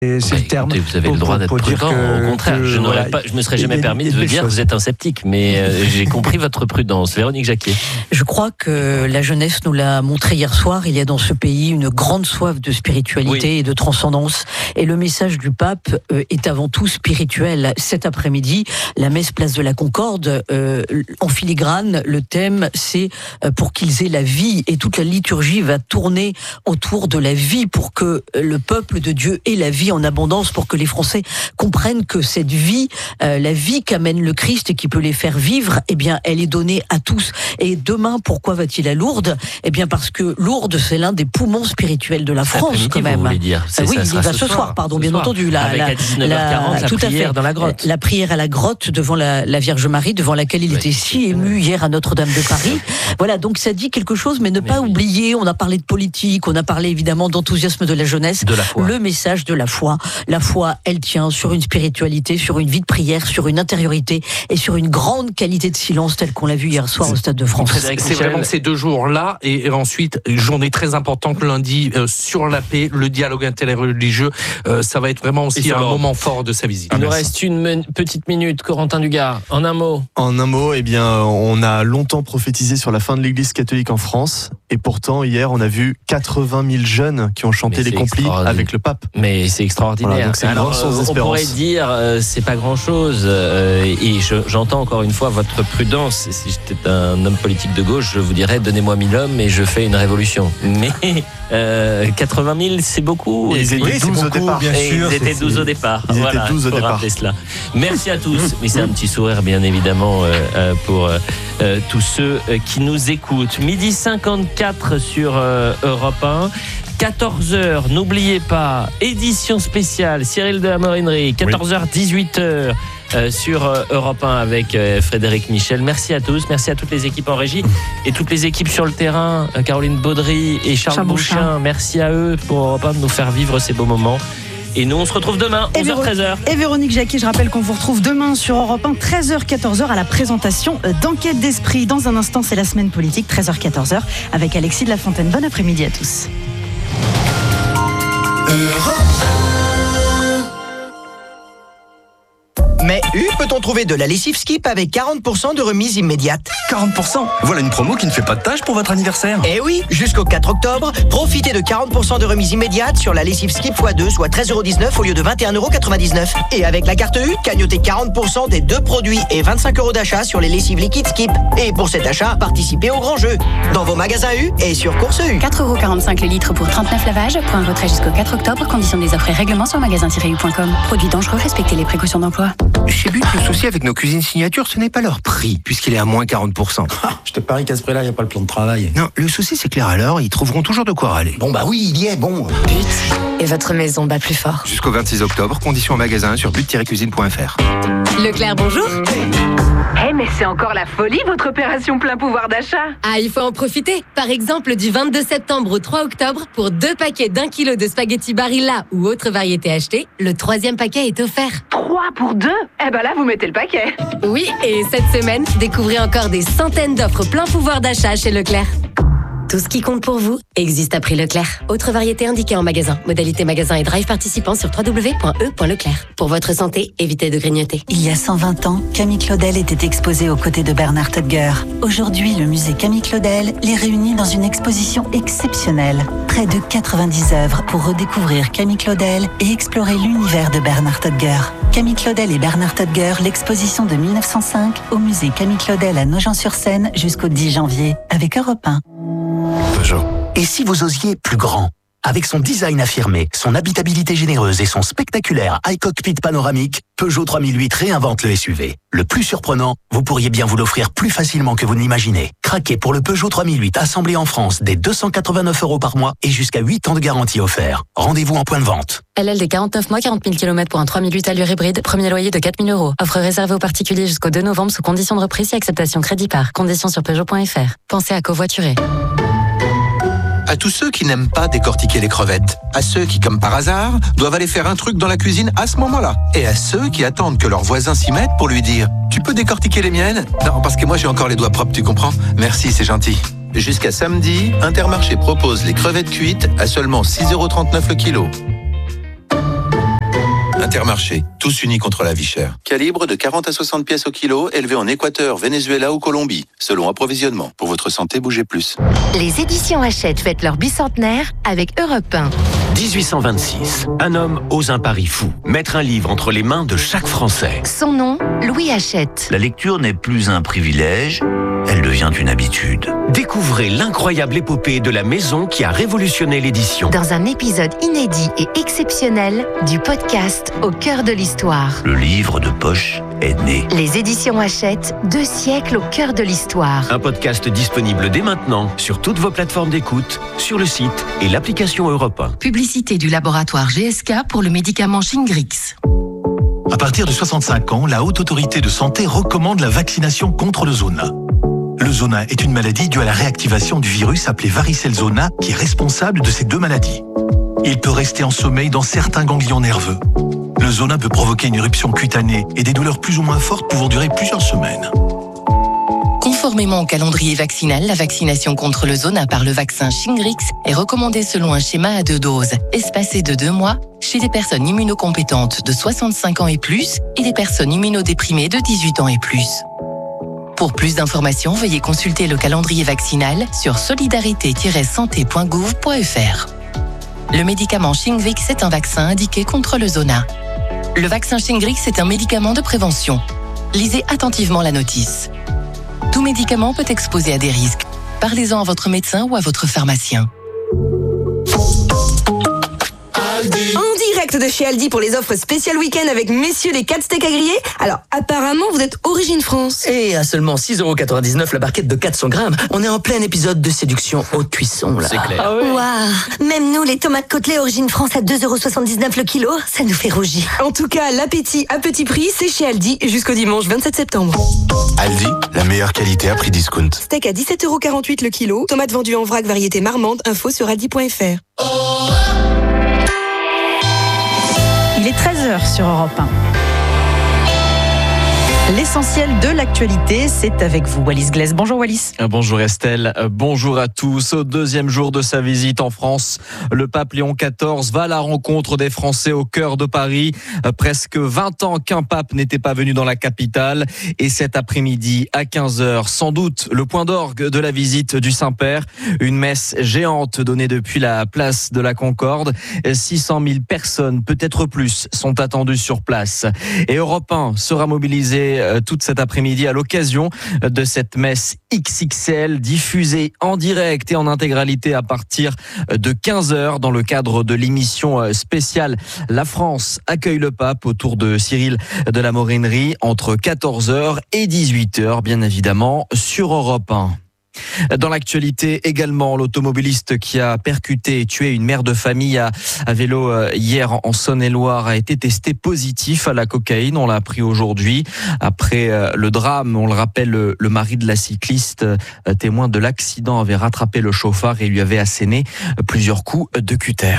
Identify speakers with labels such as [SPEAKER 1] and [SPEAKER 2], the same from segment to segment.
[SPEAKER 1] C'est le terme.
[SPEAKER 2] Écoutez, vous avez le droit d'être prudent. Au contraire, je ne me serais jamais permis de vous dire que vous êtes un sceptique, mais j'ai compris votre prudence. Véronique Jacquier.
[SPEAKER 3] Je crois que la jeunesse nous l'a montré hier soir. Il y a dans ce pays une grande soif de spiritualité et de transcendance. Et le message du pape est avant tout spirituel. Cet après-midi, la messe place de la Concorde, en filigrane, le thème c'est pour qu'ils aient la vie. Et toute la liturgie va tourner autour de la vie pour que le peuple de Dieu ait la vie en abondance, pour que les Français comprennent que cette vie, la vie qu'amène le Christ et qui peut les faire vivre, eh bien, elle est donnée à tous. Et demain, pourquoi va-t-il à Lourdes ? Eh bien, parce que Lourdes, c'est l'un des poumons spirituels de la France, quand même.
[SPEAKER 2] Vous voulez dire.
[SPEAKER 3] Oui, il va ce soir, bien entendu.
[SPEAKER 2] Avec à 19h40, la prière dans la grotte.
[SPEAKER 3] La prière à la grotte devant la Vierge Marie, devant laquelle il était si ému hier à Notre-Dame de Paris. Voilà, donc ça dit quelque chose, mais ne pas oublier, on a parlé de politique, on a parlé évidemment d'enthousiasme de la jeunesse,
[SPEAKER 2] de la foi.
[SPEAKER 3] Le message de la foi. La foi, elle tient sur une spiritualité, sur une vie de prière, sur une intériorité et sur une grande qualité de silence telle qu'on l'a vu hier soir au Stade de France.
[SPEAKER 4] C'est vraiment ces 2 jours-là et ensuite, journée très importante lundi sur la paix, le dialogue interreligieux. Ça va être vraiment aussi un moment fort de sa visite.
[SPEAKER 2] Il nous reste une petite minute. Corentin Dugas, en un mot.
[SPEAKER 5] En un mot, eh bien, on a longtemps prophétisé sur la fin de l'Église catholique en France. Et pourtant, hier, on a vu 80 000 jeunes qui ont chanté les complis avec le pape.
[SPEAKER 2] Mais c'est extraordinaire.
[SPEAKER 5] Voilà, donc c'est une grande source d'espérance.
[SPEAKER 2] On pourrait dire, c'est pas grand-chose. Et j'entends encore une fois votre prudence. Si j'étais un homme politique de gauche, je vous dirais, donnez-moi 1000 hommes et je fais une révolution. Mais 80 000, c'est beaucoup.
[SPEAKER 5] Ils étaient 12 au départ.
[SPEAKER 2] Bien sûr, ils étaient 12 au départ.
[SPEAKER 5] Ils étaient 12 au départ.
[SPEAKER 2] Cela. Merci à tous. Mais c'est un petit sourire, bien évidemment, pour tous ceux qui nous écoutent. 12h54 sur Europe 1. 14h, n'oubliez pas, édition spéciale, Cyril de la Morinerie, 14h, 18h. Sur Europe 1 avec Frédéric Michel. Merci à tous, merci à toutes les équipes en régie et toutes les équipes sur le terrain, Caroline Baudry et Charles Bouchin. Merci à eux pour Europe 1 de nous faire vivre ces beaux moments. Et nous, on se retrouve demain, 11h-13h.
[SPEAKER 6] Et Véronique Jacquier, je rappelle qu'on vous retrouve demain sur Europe 1, 13h-14h, à la présentation d'Enquête d'Esprit. Dans un instant, c'est la semaine politique, 13h-14h, avec Alexis de la Fontaine. Bon après-midi à tous.
[SPEAKER 7] Mais peut-on trouver de la lessive Skip avec 40% de remise immédiate ?
[SPEAKER 8] 40%. Voilà une promo qui ne fait pas de tâche pour votre anniversaire.
[SPEAKER 7] Eh oui, jusqu'au 4 octobre, profitez de 40% de remise immédiate sur la lessive Skip x2, soit 13,19€ au lieu de 21,99€. Et avec la carte U, cagnotez 40% des 2 produits et 25€ d'achat sur les lessives liquides Skip. Et pour cet achat, participez au grand jeu. Dans vos magasins U et sur Course U.
[SPEAKER 9] 4,45€ le litre pour 39 lavages. Point retrait jusqu'au 4 octobre. Conditions des offres et règlements sur magasin-u.com. Produits dangereux, respectez les précautions d'emploi.
[SPEAKER 10] Chez But, le souci avec nos cuisines signature, ce n'est pas leur prix, puisqu'il est à moins 40%.
[SPEAKER 11] Je te parie qu'à ce prix-là, il n'y a pas le plan de travail.
[SPEAKER 10] Non, le souci, c'est que les râleurs, ils trouveront toujours de quoi râler.
[SPEAKER 11] Bon, bah oui, il y est, bon.
[SPEAKER 9] But, et votre maison bat plus fort.
[SPEAKER 10] Jusqu'au 26 octobre, conditions en magasin sur but-cuisine.fr.
[SPEAKER 12] Leclerc, bonjour.
[SPEAKER 13] Mais c'est encore la folie, votre opération plein pouvoir d'achat.
[SPEAKER 12] Ah, il faut en profiter. Par exemple, du 22 septembre au 3 octobre, pour 2 paquets d'1 kilo de spaghettis Barilla ou autre variété achetée, le 3e paquet est offert.
[SPEAKER 13] 3 pour 2 ? Eh ben là, vous mettez le paquet.
[SPEAKER 12] Oui, et cette semaine, découvrez encore des centaines d'offres plein pouvoir d'achat chez Leclerc. Tout ce qui compte pour vous existe à prix Leclerc. Autre variété indiquée en magasin. Modalité magasin et drive participant sur www.e.leclerc. Pour votre santé, évitez de grignoter.
[SPEAKER 14] Il y a 120 ans, Camille Claudel était exposée aux côtés de Bernard Todger. Aujourd'hui, le musée Camille Claudel les réunit dans une exposition exceptionnelle. Près de 90 œuvres pour redécouvrir Camille Claudel et explorer l'univers de Bernard Todger. Camille Claudel et Bernard Todger, l'exposition de 1905 au musée Camille Claudel à Nogent-sur-Seine jusqu'au 10 janvier avec Europe 1.
[SPEAKER 15] Peugeot. Et si vous osiez plus grand ? Avec son design affirmé, son habitabilité généreuse et son spectaculaire high cockpit panoramique, Peugeot 3008 réinvente le SUV. Le plus surprenant, vous pourriez bien vous l'offrir plus facilement que vous ne l'imaginez. Craquez pour le Peugeot 3008 assemblé en France dès 289€ par mois et jusqu'à 8 ans de garantie offert. Rendez-vous en point de vente.
[SPEAKER 9] LLD 49 mois, 40 000 km pour un 3008 allure hybride, premier loyer de 4 000€. Offre réservée aux particuliers jusqu'au 2 novembre sous conditions de reprise et acceptation crédit par. Conditions sur Peugeot.fr. Pensez à covoiturer.
[SPEAKER 16] À tous ceux qui n'aiment pas décortiquer les crevettes, à ceux qui, comme par hasard, doivent aller faire un truc dans la cuisine à ce moment-là, et à ceux qui attendent que leur voisin s'y mette pour lui dire « Tu peux décortiquer les miennes ?» Non, parce que moi j'ai encore les doigts propres, tu comprends ? Merci, c'est gentil. Jusqu'à samedi, Intermarché propose les crevettes cuites à seulement 6,39€ le kilo. Intermarché, tous unis contre la vie chère. Calibre de 40 à 60 pièces au kilo, élevé en Équateur, Venezuela ou Colombie. Selon approvisionnement. Pour votre santé, bougez plus.
[SPEAKER 1] Les éditions Hachette fêtent leur bicentenaire avec Europe 1.
[SPEAKER 17] 1826. Un homme ose un pari fou. Mettre un livre entre les mains de chaque Français.
[SPEAKER 1] Son nom, Louis Hachette.
[SPEAKER 18] La lecture n'est plus un privilège, elle devient une habitude.
[SPEAKER 17] Découvrez l'incroyable épopée de la maison qui a révolutionné l'édition.
[SPEAKER 1] Dans un épisode inédit et exceptionnel du podcast Au cœur de l'histoire.
[SPEAKER 18] Le livre de poche est né.
[SPEAKER 1] Les éditions Hachette, 2 siècles au cœur de l'histoire.
[SPEAKER 17] Un podcast disponible dès maintenant sur toutes vos plateformes d'écoute, sur le site et l'application Europe 1.
[SPEAKER 19] Publicité du laboratoire GSK pour le médicament Shingrix.
[SPEAKER 20] À partir de 65 ans, la Haute Autorité de Santé recommande la vaccination contre le zona. Le zona est une maladie due à la réactivation du virus appelé varicelle zona qui est responsable de ces 2 maladies. Il peut rester en sommeil dans certains ganglions nerveux. Le zona peut provoquer une éruption cutanée et des douleurs plus ou moins fortes pouvant durer plusieurs semaines.
[SPEAKER 19] Conformément au calendrier vaccinal, la vaccination contre le zona par le vaccin Shingrix est recommandée selon un schéma à 2 doses, espacées de 2 mois, chez des personnes immunocompétentes de 65 ans et plus et des personnes immunodéprimées de 18 ans et plus. Pour plus d'informations, veuillez consulter le calendrier vaccinal sur solidarité-santé.gouv.fr. Le médicament Shingrix est un vaccin indiqué contre le zona. Le vaccin Shingrix est un médicament de prévention. Lisez attentivement la notice. Tout médicament peut exposer à des risques. Parlez-en à votre médecin ou à votre pharmacien.
[SPEAKER 21] En direct de chez Aldi pour les offres spéciales week-end avec messieurs les 4 steaks à griller. Alors, apparemment, vous êtes origine France.
[SPEAKER 22] Et à seulement 6,99€ la barquette de 400 grammes. On est en plein épisode de séduction haute cuisson, là.
[SPEAKER 2] C'est clair.
[SPEAKER 21] Ah oui.
[SPEAKER 23] Waouh. Même nous, les tomates côtelées origine France à 2,79€ le kilo, ça nous fait rougir.
[SPEAKER 21] En tout cas, l'appétit à petit prix, c'est chez Aldi jusqu'au dimanche 27 septembre.
[SPEAKER 24] Aldi, la meilleure qualité à prix discount.
[SPEAKER 21] Steak à 17,48€ le kilo. Tomates vendues en vrac variété marmande. Info sur aldi.fr.
[SPEAKER 6] Il est 13h sur Europe 1. L'essentiel de l'actualité, c'est avec vous, Wallis Glaise. Bonjour Wallis.
[SPEAKER 25] Bonjour Estelle, bonjour à tous. Au 2e jour de sa visite en France, le pape Léon XIV va à la rencontre des Français au cœur de Paris. Presque 20 ans qu'un pape n'était pas venu dans la capitale. Et cet après-midi à 15h, sans doute le point d'orgue de la visite du Saint-Père. Une messe géante donnée depuis la place de la Concorde. 600 000 personnes, peut-être plus, sont attendues sur place. Et Europe 1 sera mobilisé toute cet après-midi à l'occasion de cette messe XXL diffusée en direct et en intégralité à partir de 15h dans le cadre de l'émission spéciale La France accueille le pape autour de Cyril de la Morinerie entre 14h et 18h bien évidemment sur Europe 1. Dans l'actualité également, l'automobiliste qui a percuté et tué une mère de famille à vélo hier en Saône-et-Loire a été testé positif à la cocaïne. On l'a appris aujourd'hui. Après le drame, on le rappelle, le mari de la cycliste, témoin de l'accident, avait rattrapé le chauffard et lui avait asséné plusieurs coups de cutter.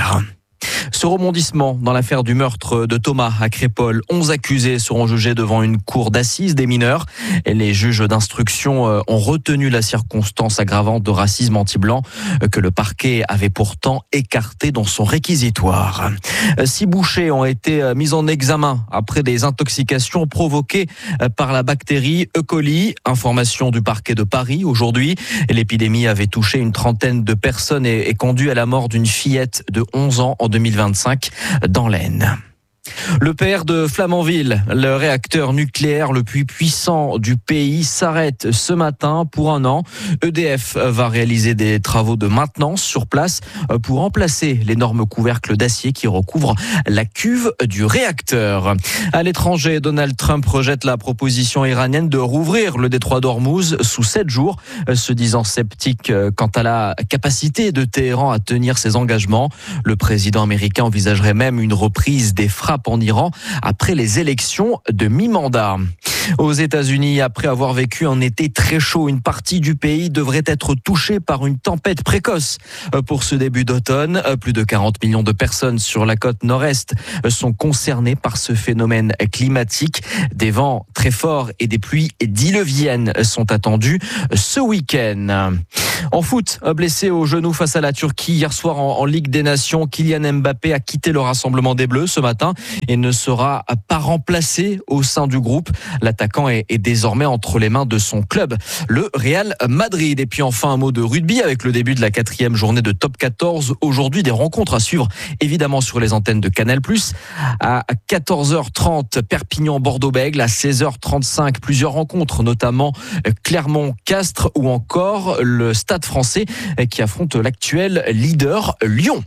[SPEAKER 25] Ce rebondissement dans l'affaire du meurtre de Thomas à Crépol, 11 accusés seront jugés devant une cour d'assises des mineurs et les juges d'instruction ont retenu la circonstance aggravante de racisme anti-blanc que le parquet avait pourtant écarté dans son réquisitoire. 6 bouchers ont été mis en examen après des intoxications provoquées par la bactérie E. coli. Information du parquet de Paris aujourd'hui. L'épidémie avait touché une trentaine de personnes et conduit à la mort d'une fillette de 11 ans en 2025 dans l'Aisne. Le PR de Flamanville, le réacteur nucléaire le plus puissant du pays, s'arrête ce matin pour 1 an. EDF va réaliser des travaux de maintenance sur place pour remplacer l'énorme couvercle d'acier qui recouvre la cuve du réacteur. À l'étranger, Donald Trump rejette la proposition iranienne de rouvrir le détroit d'Ormuz sous 7 jours, se disant sceptique quant à la capacité de Téhéran à tenir ses engagements. Le président américain envisagerait même une reprise des frappes en Iran après les élections de mi-mandat. Aux États-Unis, après avoir vécu un été très chaud, une partie du pays devrait être touchée par une tempête précoce. Pour ce début d'automne, plus de 40 millions de personnes sur la côte nord-est sont concernées par ce phénomène climatique. Des vents très forts et des pluies diluviennes sont attendus ce week-end. En foot, blessé au genou face à la Turquie hier soir en Ligue des Nations, Kylian Mbappé a quitté le rassemblement des Bleus ce matin et ne sera pas remplacé au sein du groupe. L'attaquant est désormais entre les mains de son club, le Real Madrid. Et puis enfin un mot de rugby avec le début de la 4e journée de Top 14. Aujourd'hui, des rencontres à suivre évidemment sur les antennes de Canal+. À 14h30, Perpignan-Bordeaux-Bègles. À 16h35, plusieurs rencontres, notamment Clermont-Castres ou encore le Stade Français qui affronte l'actuel leader Lyon.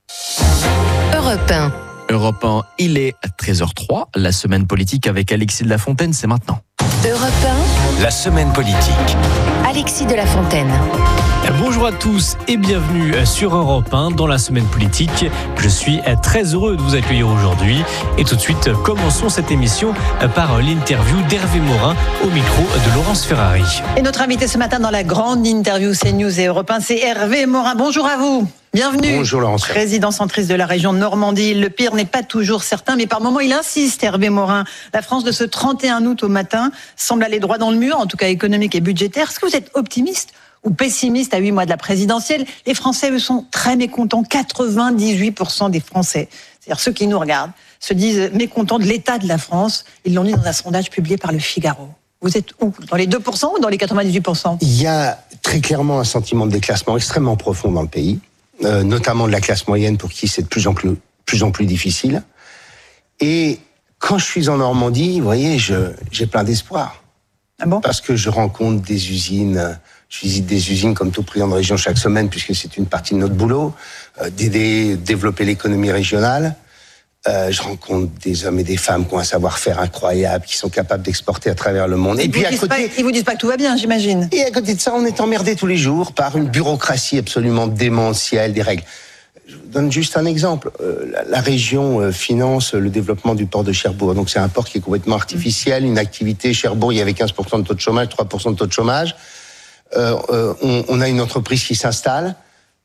[SPEAKER 1] Europe 1.
[SPEAKER 25] Europe 1, il est 13h03. La semaine politique avec Alexis de la Fontaine, c'est maintenant.
[SPEAKER 1] Europe 1.
[SPEAKER 17] La semaine politique.
[SPEAKER 1] Alexis de la Fontaine.
[SPEAKER 3] Bonjour à tous et bienvenue sur Europe 1 dans la semaine politique. Je suis très heureux de vous accueillir aujourd'hui. Et tout de suite, commençons cette émission par l'interview d'Hervé Morin au micro de Laurence Ferrari.
[SPEAKER 4] Et notre invité ce matin dans la grande interview CNews et Europe 1, c'est Hervé Morin. Bonjour à vous. Bienvenue.
[SPEAKER 5] Bonjour Laurence.
[SPEAKER 4] Président centriste de la région Normandie. Le pire n'est pas toujours certain, mais par moments il insiste, Hervé Morin. La France de ce 31 août au matin semble aller droit dans le mur, en tout cas économique et budgétaire. Est-ce que vous êtes optimiste ou pessimiste à 8 mois de la présidentielle? Les Français, eux, sont très mécontents. 98% des Français, c'est-à-dire ceux qui nous regardent, se disent mécontents de l'état de la France. Ils l'ont dit dans un sondage publié par Le Figaro. Vous êtes où? Dans les 2% ou dans les 98%?
[SPEAKER 5] Il y a très clairement un sentiment de déclassement extrêmement profond dans le pays, notamment de la classe moyenne pour qui c'est de plus en plus difficile. Et quand je suis en Normandie, vous voyez, j'ai plein d'espoir.
[SPEAKER 4] Ah bon?
[SPEAKER 5] Parce que je rencontre des usines, je visite des usines comme tout président de région chaque semaine, puisque c'est une partie de notre boulot, d'aider, développer l'économie régionale. Je rencontre des hommes et des femmes qui ont un savoir-faire incroyable, qui sont capables d'exporter à travers le monde.
[SPEAKER 4] Et puis à côté, ils vous disent pas que tout va bien, j'imagine.
[SPEAKER 5] Et à côté de ça, on est emmerdé tous les jours par une bureaucratie absolument démentielle, des règles. Je vous donne juste un exemple. La région finance le développement du port de Cherbourg. Donc c'est un port qui est complètement artificiel, une activité. Cherbourg, il y avait 15% de taux de chômage, 3% de taux de chômage. On a une entreprise qui s'installe.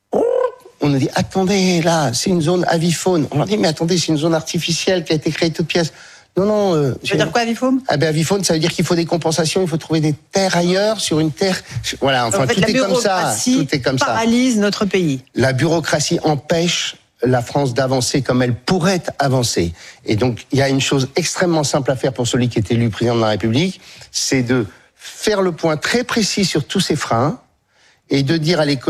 [SPEAKER 5] On nous dit, attendez, là, c'est une zone avifaune. On leur dit, mais attendez, c'est une zone artificielle qui a été créée toute pièce. Non.
[SPEAKER 4] Ça veut dire quoi, avifaune?
[SPEAKER 5] Ah ben, avifaune, ça veut dire qu'il faut des compensations, il faut trouver des terres ailleurs, sur une terre. Voilà, enfin, tout est comme ça. Tout est comme ça.
[SPEAKER 4] La bureaucratie paralyse notre pays.
[SPEAKER 5] La bureaucratie empêche la France d'avancer comme elle pourrait avancer. Et donc, il y a une chose extrêmement simple à faire pour celui qui est élu président de la République, c'est de faire le point très précis sur tous ces freins, et de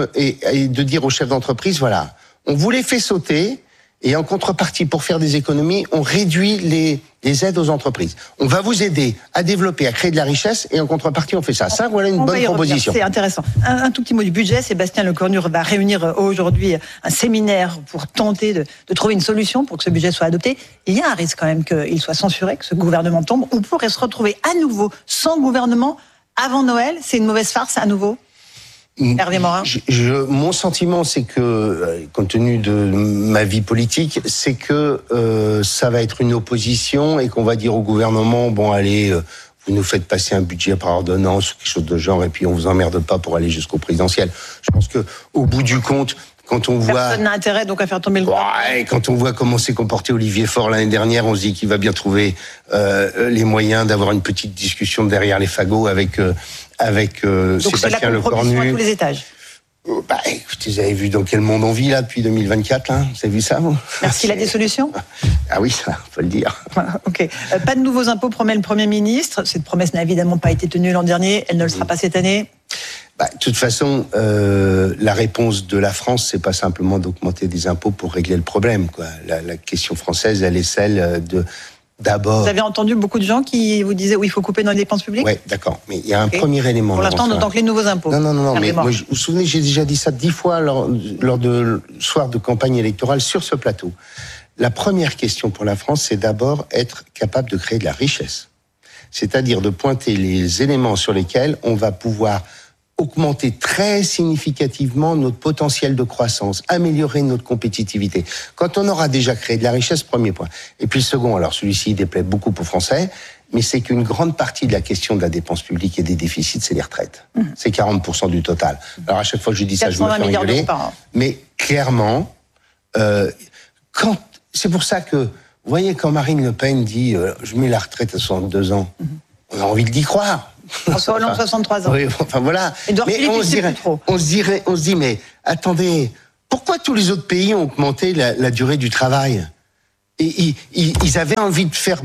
[SPEAKER 5] dire aux chefs d'entreprise, voilà, on vous les fait sauter, et en contrepartie, pour faire des économies, on réduit les aides aux entreprises. On va vous aider à développer, à créer de la richesse, et en contrepartie, on fait ça. Ça, voilà une bonne proposition.
[SPEAKER 4] C'est intéressant. Un tout petit mot du budget. Sébastien Lecornu va réunir aujourd'hui un séminaire pour tenter de trouver une solution pour que ce budget soit adopté. Il y a un risque quand même qu'il soit censuré, que ce gouvernement tombe. On pourrait se retrouver à nouveau sans gouvernement avant Noël. C'est une mauvaise farce à nouveau? Hervé Morin.
[SPEAKER 5] Mon sentiment, c'est que, compte tenu de ma vie politique, c'est que ça va être une opposition et qu'on va dire au gouvernement, bon allez, vous nous faites passer un budget par ordonnance ou quelque chose de genre, et puis on vous emmerde pas pour aller jusqu'au présidentiel. Je pense que au bout du compte, quand on voit...
[SPEAKER 4] Personne n'a intérêt donc à faire tomber le gouvernement.
[SPEAKER 5] Ouais, quand on voit comment s'est comporté Olivier Faure l'année dernière, on se dit qu'il va bien trouver les moyens d'avoir une petite discussion derrière les fagots avec Sébastien Lecornu.
[SPEAKER 4] Donc c'est la compromission à tous les étages.
[SPEAKER 5] Écoutez, vous avez vu dans quel monde on vit là depuis 2024 là? Vous avez vu ça, vous?
[SPEAKER 4] Merci. Il a des solutions?
[SPEAKER 5] Ah oui, ça, faut le dire.
[SPEAKER 4] Ok. Pas de nouveaux impôts, promet le Premier ministre. Cette promesse n'a évidemment pas été tenue l'an dernier. Elle ne le sera pas cette année.
[SPEAKER 5] De toute façon, la réponse de la France, c'est pas simplement d'augmenter des impôts pour régler le problème, quoi. La question française, elle est celle de... D'abord.
[SPEAKER 4] Vous avez entendu beaucoup de gens qui vous disaient oui, il faut couper dans les dépenses publiques?
[SPEAKER 5] Oui, d'accord. Mais il y a un premier élément.
[SPEAKER 4] Pour l'instant, d'autant que les nouveaux impôts.
[SPEAKER 5] Non. Mais moi, vous vous souvenez, j'ai déjà dit ça 10 fois lors de soir de campagne électorale sur ce plateau. La première question pour la France, c'est d'abord être capable de créer de la richesse. C'est-à-dire de pointer les éléments sur lesquels on va pouvoir augmenter très significativement notre potentiel de croissance, améliorer notre compétitivité. Quand on aura déjà créé de la richesse, premier point. Et puis le second, alors celui-ci il déplaît beaucoup aux Français, mais c'est qu'une grande partie de la question de la dépense publique et des déficits, c'est les retraites. C'est 40% du total. Alors à chaque fois que je dis ça, je me fais rigoler. Mais clairement, c'est pour ça que, vous voyez, quand Marine Le Pen dit je mets la retraite à 62 ans, on a envie d'y croire.
[SPEAKER 4] François Hollande, 63 ans.
[SPEAKER 5] Oui, enfin voilà.
[SPEAKER 4] Mais on
[SPEAKER 5] se dit, mais attendez, pourquoi tous les autres pays ont augmenté la durée du travail ? Et ils avaient envie de faire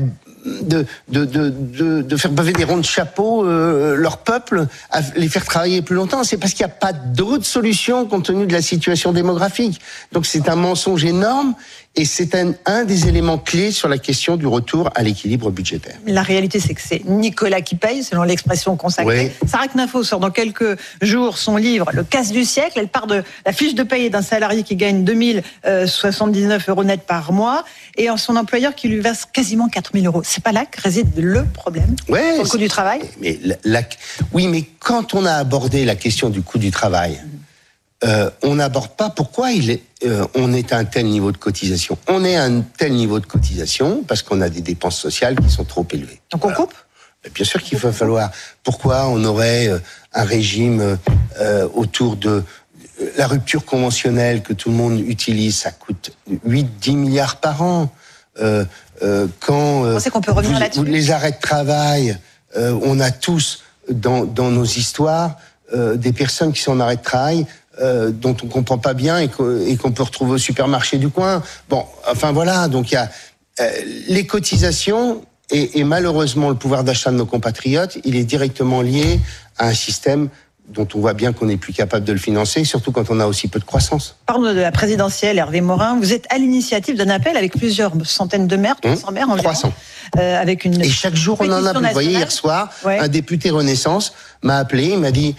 [SPEAKER 5] faire baver des ronds de chapeau leur peuple, à les faire travailler plus longtemps. C'est parce qu'il n'y a pas d'autre solution compte tenu de la situation démographique. Donc c'est un mensonge énorme et c'est un des éléments clés sur la question du retour à l'équilibre budgétaire.
[SPEAKER 4] La réalité, c'est que c'est Nicolas qui paye, selon l'expression consacrée. Oui. Sarah Knafo sort dans quelques jours son livre « Le casse du siècle ». Elle part de la fiche de paye d'un salarié qui gagne 2079 € net par mois et son employeur qui lui verse quasiment 4000 €. C'est pas là que réside le problème, sur le coût du travail.
[SPEAKER 5] Mais oui, mais quand on a abordé la question du coût du travail, on n'aborde pas pourquoi on est à un tel niveau de cotisation. On est à un tel niveau de cotisation parce qu'on a des dépenses sociales qui sont trop élevées.
[SPEAKER 4] Donc on coupe ?
[SPEAKER 5] Bien sûr qu'il va falloir. Pourquoi on aurait un régime autour de la rupture conventionnelle que tout le monde utilise, ça coûte 8-10 milliards par an. Quand
[SPEAKER 4] vous pensez qu'on peut revenir là-dessus ?
[SPEAKER 5] Les arrêts de travail, on a tous dans nos histoires des personnes qui sont en arrêt de travail dont on comprend pas bien et qu'on peut retrouver au supermarché du coin. Bon, enfin voilà, donc il y a les cotisations et malheureusement le pouvoir d'achat de nos compatriotes, il est directement lié à un système dont on voit bien qu'on n'est plus capable de le financer, surtout quand on a aussi peu de croissance.
[SPEAKER 4] Parlons de la présidentielle, Hervé Morin. Vous êtes à l'initiative d'un appel avec plusieurs centaines de maires, 300 maires environ.
[SPEAKER 5] 300.
[SPEAKER 4] Avec une
[SPEAKER 5] et chaque jour, on en a plus. Vous voyez, hier soir, un député Renaissance m'a appelé, il m'a dit,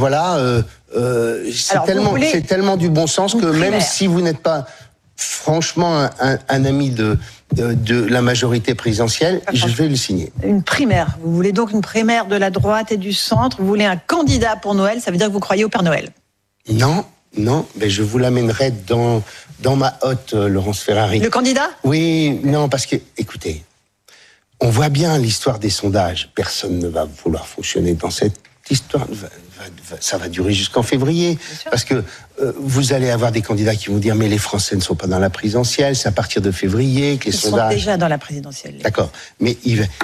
[SPEAKER 5] c'est tellement du bon sens que même si vous n'êtes pas franchement un ami de la majorité présidentielle, je vais le signer.
[SPEAKER 4] Une primaire. Vous voulez donc une primaire de la droite et du centre. Vous voulez un candidat pour Noël. Ça veut dire que vous croyez au Père Noël.
[SPEAKER 5] Non, mais je vous l'amènerai dans ma hotte, Laurence Ferrari.
[SPEAKER 4] Le candidat ?
[SPEAKER 5] Oui, non, parce que, écoutez, on voit bien l'histoire des sondages. Personne ne va vouloir fonctionner dans cette histoire. Ça va durer jusqu'en février, parce que vous allez avoir des candidats qui vont dire mais les Français ne sont pas dans la présidentielle, c'est à partir de février que les sondages...
[SPEAKER 4] Ils sont déjà dans la présidentielle.
[SPEAKER 5] D'accord, mais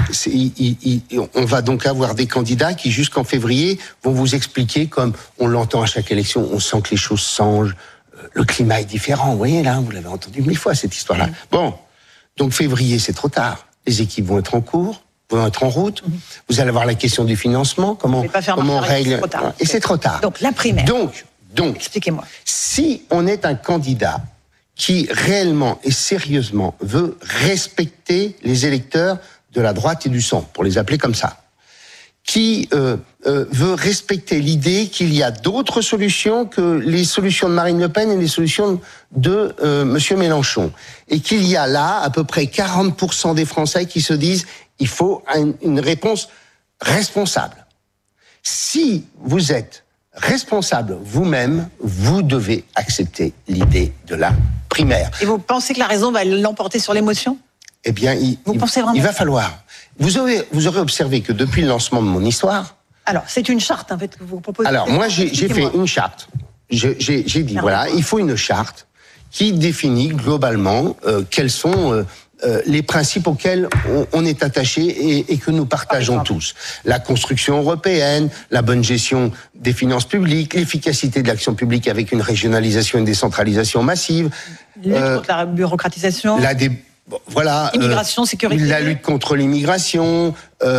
[SPEAKER 5] on va donc avoir des candidats qui jusqu'en février vont vous expliquer, comme on l'entend à chaque élection, on sent que les choses changent, le climat est différent, vous voyez là, vous l'avez entendu 1000 fois cette histoire-là. Bon, donc février c'est trop tard, les équipes vont être en cours, vont être en route. Vous allez avoir la question du financement, comment on règle. Et c'est trop tard.
[SPEAKER 4] Donc la primaire.
[SPEAKER 5] Donc,
[SPEAKER 4] expliquez-moi.
[SPEAKER 5] Si on est un candidat qui réellement et sérieusement veut respecter les électeurs de la droite et du centre, pour les appeler comme ça, qui veut respecter l'idée qu'il y a d'autres solutions que les solutions de Marine Le Pen et les solutions de Monsieur Mélenchon, et qu'il y a là à peu près 40% des Français qui se disent il faut une réponse responsable. Si vous êtes responsable vous-même, vous devez accepter l'idée de la primaire.
[SPEAKER 4] Et vous pensez que la raison va l'emporter sur l'émotion ?
[SPEAKER 5] Eh bien, il va falloir. Vous aurez observé que depuis le lancement de mon histoire...
[SPEAKER 4] Alors, c'est une charte, en fait, que vous proposez.
[SPEAKER 5] Alors, moi, j'ai fait une charte. J'ai dit, voilà, il faut une charte qui définit globalement quels sont... les principes auxquels on est attaché et que nous partageons tous. La construction européenne, la bonne gestion des finances publiques, l'efficacité de l'action publique avec une régionalisation et une décentralisation massive.
[SPEAKER 4] Lutte contre la bureaucratisation.
[SPEAKER 5] Voilà.
[SPEAKER 4] Immigration, sécurité.
[SPEAKER 5] La lutte contre l'immigration,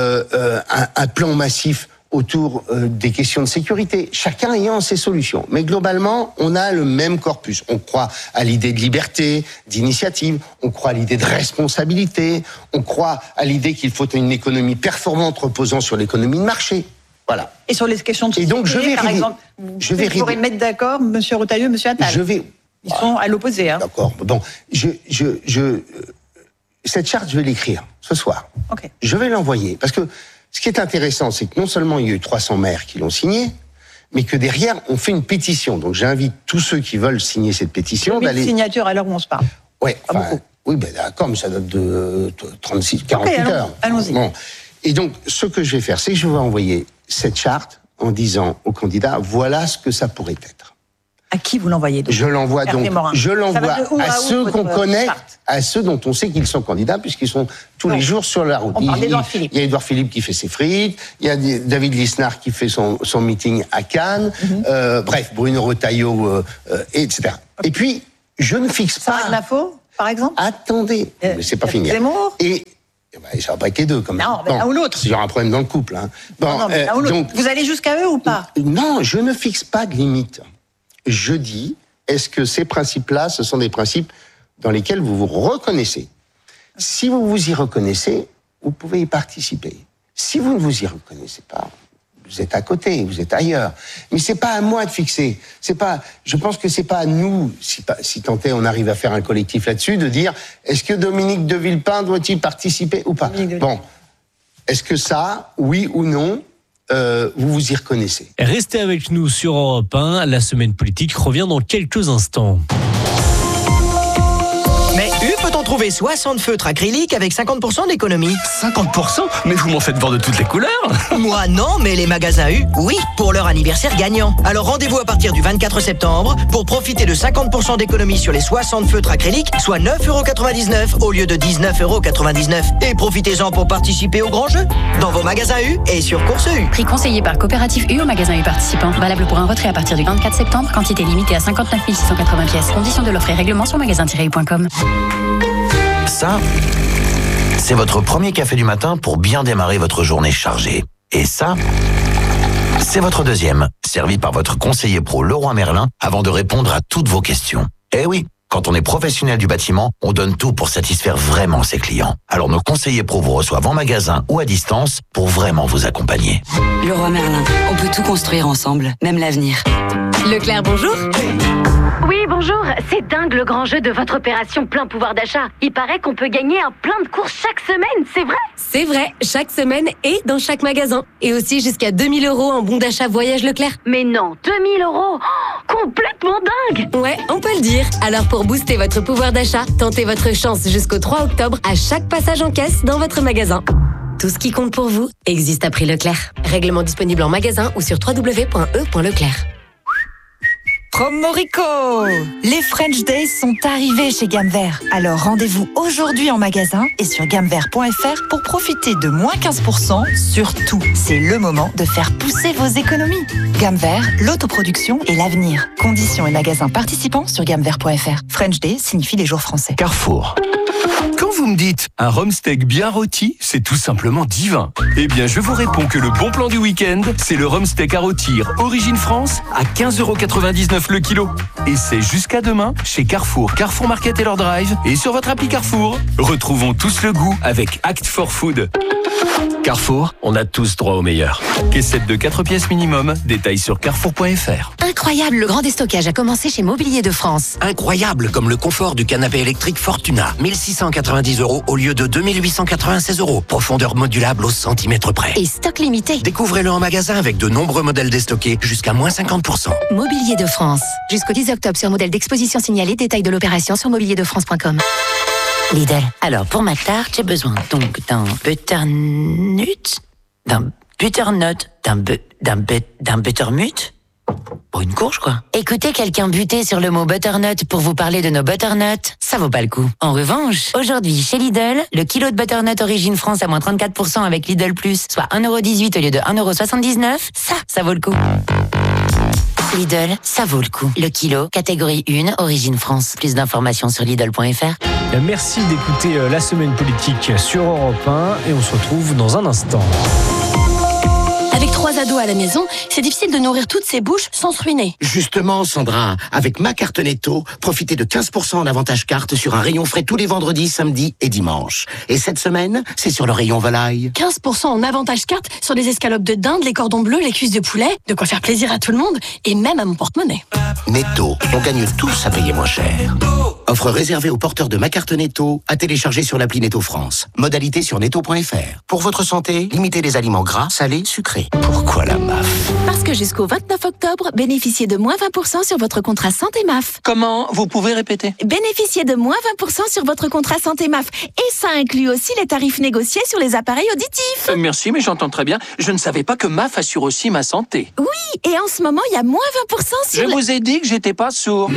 [SPEAKER 5] un plan massif autour des questions de sécurité, chacun ayant ses solutions. Mais globalement, on a le même corpus. On croit à l'idée de liberté, d'initiative, on croit à l'idée de responsabilité, on croit à l'idée qu'il faut une économie performante reposant sur l'économie de marché. Voilà.
[SPEAKER 4] Et sur les questions de sécurité,
[SPEAKER 5] donc, par exemple,
[SPEAKER 4] vous pourrez mettre d'accord M. Retailleau, M. Attal. Ils sont à l'opposé. Hein.
[SPEAKER 5] D'accord. Bon, cette charte, je vais l'écrire ce soir.
[SPEAKER 4] Okay.
[SPEAKER 5] Je vais l'envoyer, parce que ce qui est intéressant, c'est que non seulement il y a eu 300 maires qui l'ont signé, mais que derrière, on fait une pétition. Donc j'invite tous ceux qui veulent signer cette pétition d'aller...
[SPEAKER 4] signatures à l'heure où on se parle.
[SPEAKER 5] Oui, d'accord, mais ça date de 36, 48 heures.
[SPEAKER 4] Allons-y.
[SPEAKER 5] Bon. Et donc, ce que je vais faire, c'est que je vais envoyer cette charte en disant aux candidats, voilà ce que ça pourrait être.
[SPEAKER 4] À qui vous l'envoyez donc?
[SPEAKER 5] Je l'envoie à ceux qu'on connaît, à ceux dont on sait qu'ils sont candidats, puisqu'ils sont tous les jours sur la route.
[SPEAKER 4] On parle d'Édouard Philippe.
[SPEAKER 5] Il y a Édouard Philippe qui fait ses frites, il y a David Lisnard qui fait son meeting à Cannes, bref, Bruno Retailleau, etc. Et puis, je ne fixe pas...
[SPEAKER 4] Sarah Knafo, par exemple?
[SPEAKER 5] Attendez, mais c'est pas fini.
[SPEAKER 4] Zemmour?
[SPEAKER 5] Et ça va pas être les deux, quand même.
[SPEAKER 4] Non, l'un ou l'autre.
[SPEAKER 5] Il y aura un problème dans le couple. Hein.
[SPEAKER 4] Bon, mais l'un ou l'autre. Donc, vous allez jusqu'à eux ou pas?
[SPEAKER 5] Non, je ne fixe pas de limite. Je dis, est-ce que ces principes-là, ce sont des principes dans lesquels vous vous reconnaissez? Si vous vous y reconnaissez, vous pouvez y participer. Si vous ne vous y reconnaissez pas, vous êtes à côté, vous êtes ailleurs. Mais c'est pas à moi de fixer. Je pense que c'est pas à nous, si tant est on arrive à faire un collectif là-dessus, de dire, est-ce que Dominique de Villepin doit-il participer ou pas? Bon. Est-ce que ça, oui ou non, vous vous y reconnaissez?
[SPEAKER 3] Restez avec nous sur Europe 1. La semaine politique revient dans quelques instants.
[SPEAKER 22] Mais peut-on trouver 60 feutres acryliques avec 50% d'économie?
[SPEAKER 7] 50%? Mais vous m'en faites voir de toutes les couleurs.
[SPEAKER 22] Moi non, mais les magasins U, oui, pour leur anniversaire gagnant. Alors rendez-vous à partir du 24 septembre pour profiter de 50% d'économie sur les 60 feutres acryliques, soit 9,99 € au lieu de 19,99 €. Et profitez-en pour participer au grand jeu dans vos magasins U et sur Course U.
[SPEAKER 9] Prix conseillé par Coopérative U au magasin U participant. Valable pour un retrait à partir du 24 septembre. Quantité limitée à 59 680 pièces. Conditions de l'offre et règlement sur magasin-u.com.
[SPEAKER 18] Ça, c'est votre premier café du matin pour bien démarrer votre journée chargée. Et ça, c'est votre deuxième, servi par votre conseiller pro Leroy Merlin avant de répondre à toutes vos questions. Eh oui, quand on est professionnel du bâtiment, on donne tout pour satisfaire vraiment ses clients. Alors nos conseillers pro vous reçoivent en magasin ou à distance pour vraiment vous accompagner.
[SPEAKER 8] Leroy Merlin, on peut tout construire ensemble, même l'avenir.
[SPEAKER 12] Leclerc, bonjour.
[SPEAKER 10] Oui, bonjour. C'est dingue le grand jeu de votre opération plein pouvoir d'achat. Il paraît qu'on peut gagner un plein de courses chaque semaine, c'est vrai?
[SPEAKER 12] C'est vrai, chaque semaine et dans chaque magasin. Et aussi jusqu'à 2000 € en bon d'achat voyage Leclerc.
[SPEAKER 10] Mais non, 2000 €, complètement dingue.
[SPEAKER 12] Ouais, on peut le dire. Alors pour booster votre pouvoir d'achat, tentez votre chance jusqu'au 3 octobre à chaque passage en caisse dans votre magasin. Tout ce qui compte pour vous existe à prix Leclerc. Règlement disponible en magasin ou sur www.e.leclerc.
[SPEAKER 11] Promorico! Les French Days sont arrivés chez Gamme Vert. Alors rendez-vous aujourd'hui en magasin et sur gammevert.fr pour profiter de moins 15% sur tout. C'est le moment de faire pousser vos économies. Gamme Vert, l'autoproduction et l'avenir. Conditions et magasins participants sur gammevert.fr. French Day signifie les jours français.
[SPEAKER 24] Carrefour. Quand vous me dites un rhum steak bien rôti, c'est tout simplement divin. Eh bien, je vous réponds que le bon plan du week-end, c'est le rhum steak à rôtir Origine France à 15,99 € le kilo. Et c'est jusqu'à demain chez Carrefour, Carrefour Market et leur drive et sur votre appli Carrefour. Retrouvons tous le goût avec Act for Food. Carrefour, on a tous droit au meilleur. Caissette de 4 pièces minimum, détails sur carrefour.fr.
[SPEAKER 9] Incroyable, le grand déstockage a commencé chez Mobilier de France.
[SPEAKER 15] Incroyable, comme le confort du canapé électrique Fortuna. 1690 € au lieu de 2896 €. Profondeur modulable au centimètre près.
[SPEAKER 9] Et stock limité.
[SPEAKER 15] Découvrez-le en magasin avec de nombreux modèles déstockés jusqu'à moins 50%.
[SPEAKER 9] Mobilier de France. Jusqu'au 10 octobre sur modèle d'exposition signalé. Détail de l'opération sur mobilierdefrance.com.
[SPEAKER 13] Lidl. Alors, pour ma tarte, j'ai besoin donc d'un butternut, d'un buttermut. Pour une courge, quoi. Écoutez quelqu'un buter sur le mot butternut pour vous parler de nos butternuts, ça vaut pas le coup. En revanche, aujourd'hui, chez Lidl, le kilo de butternut Origine France à moins 34% avec Lidl Plus, soit 1,18 € au lieu de 1,79 €, ça vaut le coup. Lidl, ça vaut le coup. Le kilo, catégorie 1, Origine France. Plus d'informations sur Lidl.fr.
[SPEAKER 3] Merci d'écouter la semaine politique sur Europe 1 et on se retrouve dans un instant.
[SPEAKER 26] Avec 3 ados à la maison, c'est difficile de nourrir toutes ces bouches sans se ruiner.
[SPEAKER 22] Justement, Sandra, avec ma carte Netto, profitez de 15% en avantage carte sur un rayon frais tous les vendredis, samedis et dimanches. Et cette semaine, c'est sur le rayon volaille.
[SPEAKER 26] 15% en avantage carte sur les escalopes de dinde, les cordons bleus, les cuisses de poulet. De quoi faire plaisir à tout le monde et même à mon porte-monnaie.
[SPEAKER 22] Netto, on gagne tous à payer moins cher. Offre réservée aux porteurs de ma carte Netto, à télécharger sur l'appli Netto France. Modalité sur netto.fr. Pour votre santé, limitez les aliments gras, salés, sucrés. Pourquoi
[SPEAKER 7] Pourquoi la MAF?
[SPEAKER 2] Parce que jusqu'au 29 octobre, bénéficiez de moins 20% sur votre contrat santé MAF.
[SPEAKER 7] Comment? Vous pouvez répéter?
[SPEAKER 2] Bénéficiez de moins 20% sur votre contrat santé MAF. Et ça inclut aussi les tarifs négociés sur les appareils auditifs.
[SPEAKER 7] Merci, mais j'entends très bien. Je ne savais pas que MAF assure aussi ma santé.
[SPEAKER 2] Oui, et en ce moment, il y a moins 20% sur...
[SPEAKER 7] Je vous ai dit que j'étais pas sourd.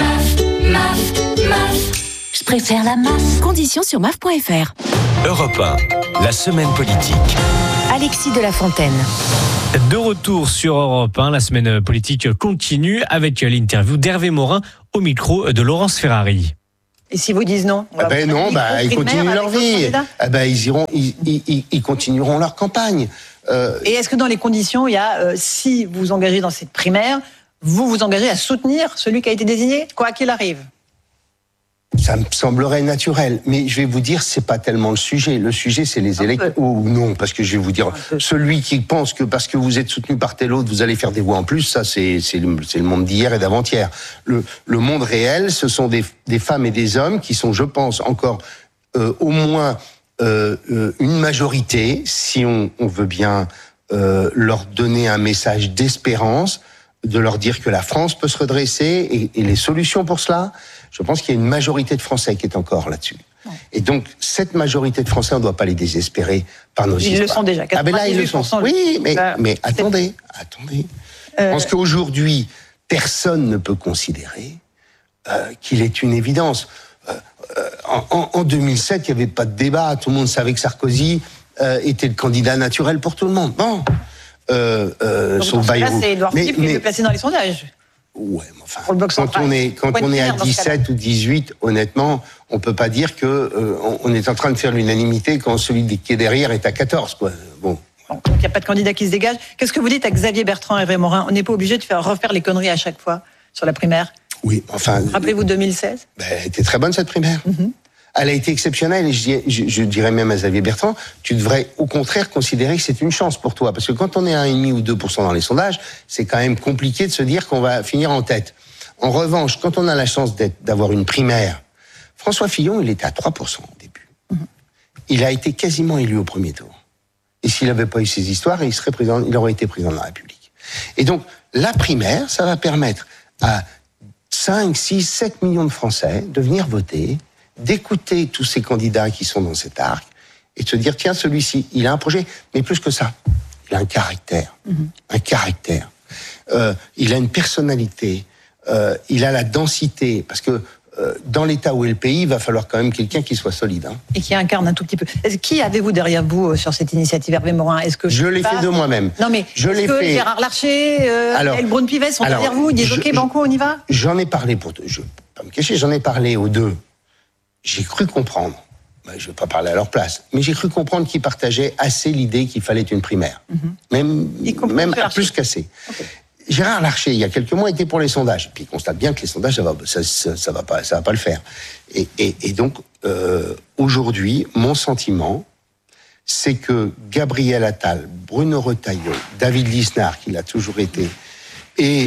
[SPEAKER 2] Je préfère la MAF. Conditions sur MAF.fr.
[SPEAKER 17] Europe 1, la semaine politique.
[SPEAKER 1] Alexis de la Fontaine.
[SPEAKER 3] De retour sur Europe 1, la semaine politique continue avec l'interview d'Hervé Morin au micro de Laurence Ferrari.
[SPEAKER 4] Et si vous disent non?
[SPEAKER 5] Ils continuent leur vie. Ils continueront leur campagne.
[SPEAKER 4] Et est-ce que dans les conditions, il y a, si vous vous engagez dans cette primaire, vous vous engagez à soutenir celui qui a été désigné, quoi qu'il arrive?
[SPEAKER 5] Ça me semblerait naturel, mais je vais vous dire, c'est pas tellement le sujet. Le sujet, c'est les électeurs. Ou non, parce que je vais vous dire, celui qui pense que parce que vous êtes soutenu par tel autre, vous allez faire des voix en plus, ça, c'est le monde d'hier et d'avant-hier. Le monde réel, ce sont des femmes et des hommes qui sont, je pense, encore au moins une majorité, si on veut bien leur donner un message d'espérance, de leur dire que la France peut se redresser et les solutions pour cela. Je pense qu'il y a une majorité de Français qui est encore là-dessus. Ouais. Et donc, cette majorité de Français, on ne doit pas les désespérer par nos histoires.
[SPEAKER 4] Ils le sont déjà.
[SPEAKER 5] Ah ben là, ils le sont. Oui, mais attendez. Je pense qu'aujourd'hui, personne ne peut considérer qu'il est une évidence. En 2007, il n'y avait pas de débat. Tout le monde savait que Sarkozy était le candidat naturel pour tout le monde. Bon.
[SPEAKER 4] Sauf Bayrou. Là, c'est Édouard Philippe qui est placé dans les sondages.
[SPEAKER 5] Ouais, mais enfin, quand on est à 17 ou 18, honnêtement, on peut pas dire que on est en train de faire l'unanimité quand celui qui est derrière est à 14, quoi. Bon.
[SPEAKER 4] Donc il n'y a pas de candidat qui se dégage. Qu'est-ce que vous dites à Xavier Bertrand et Hervé Morin? On n'est pas obligé de refaire les conneries à chaque fois sur la primaire.
[SPEAKER 5] Oui, enfin.
[SPEAKER 4] Rappelez-vous 2016.
[SPEAKER 5] Elle était très bonne cette primaire. Mm-hmm. Elle a été exceptionnelle et je dirais même à Xavier Bertrand, tu devrais au contraire considérer que c'est une chance pour toi. Parce que quand on est à 1,5 ou 2% dans les sondages, c'est quand même compliqué de se dire qu'on va finir en tête. En revanche, quand on a la chance d'avoir une primaire, François Fillon, il était à 3% au début. Mm-hmm. Il a été quasiment élu au premier tour. Et s'il n'avait pas eu ces histoires, il aurait été président de la République. Et donc, la primaire, ça va permettre à 5, 6, 7 millions de Français de venir voter, d'écouter tous ces candidats qui sont dans cet arc et de se dire, tiens, celui-ci, il a un projet, mais plus que ça, il a un caractère. Un caractère. Il a une personnalité, il a la densité, parce que dans l'état où est le pays, il va falloir quand même quelqu'un qui soit solide. Hein.
[SPEAKER 4] Et qui incarne un tout petit peu. Qui avez-vous derrière vous sur cette initiative, Hervé Morin? Est-ce que
[SPEAKER 5] je l'ai fait de moi-même.
[SPEAKER 4] Non, mais est-ce que Gérard Larcher, El Braun-Pivet sont derrière vous? Ils disent, OK, banco, on y va?
[SPEAKER 5] J'en ai parlé je ne vais pas me cacher, j'en ai parlé aux deux. J'ai cru comprendre, je ne vais pas parler à leur place, mais j'ai cru comprendre qu'ils partageaient assez l'idée qu'il fallait une primaire. Mm-hmm. Même plus qu'assez. Okay. Gérard Larcher, il y a quelques mois, était pour les sondages. Puis il constate bien que les sondages, ça va pas le faire. Et donc, aujourd'hui, mon sentiment, c'est que Gabriel Attal, Bruno Retailleau, David Lisnard, qui l'a toujours été, et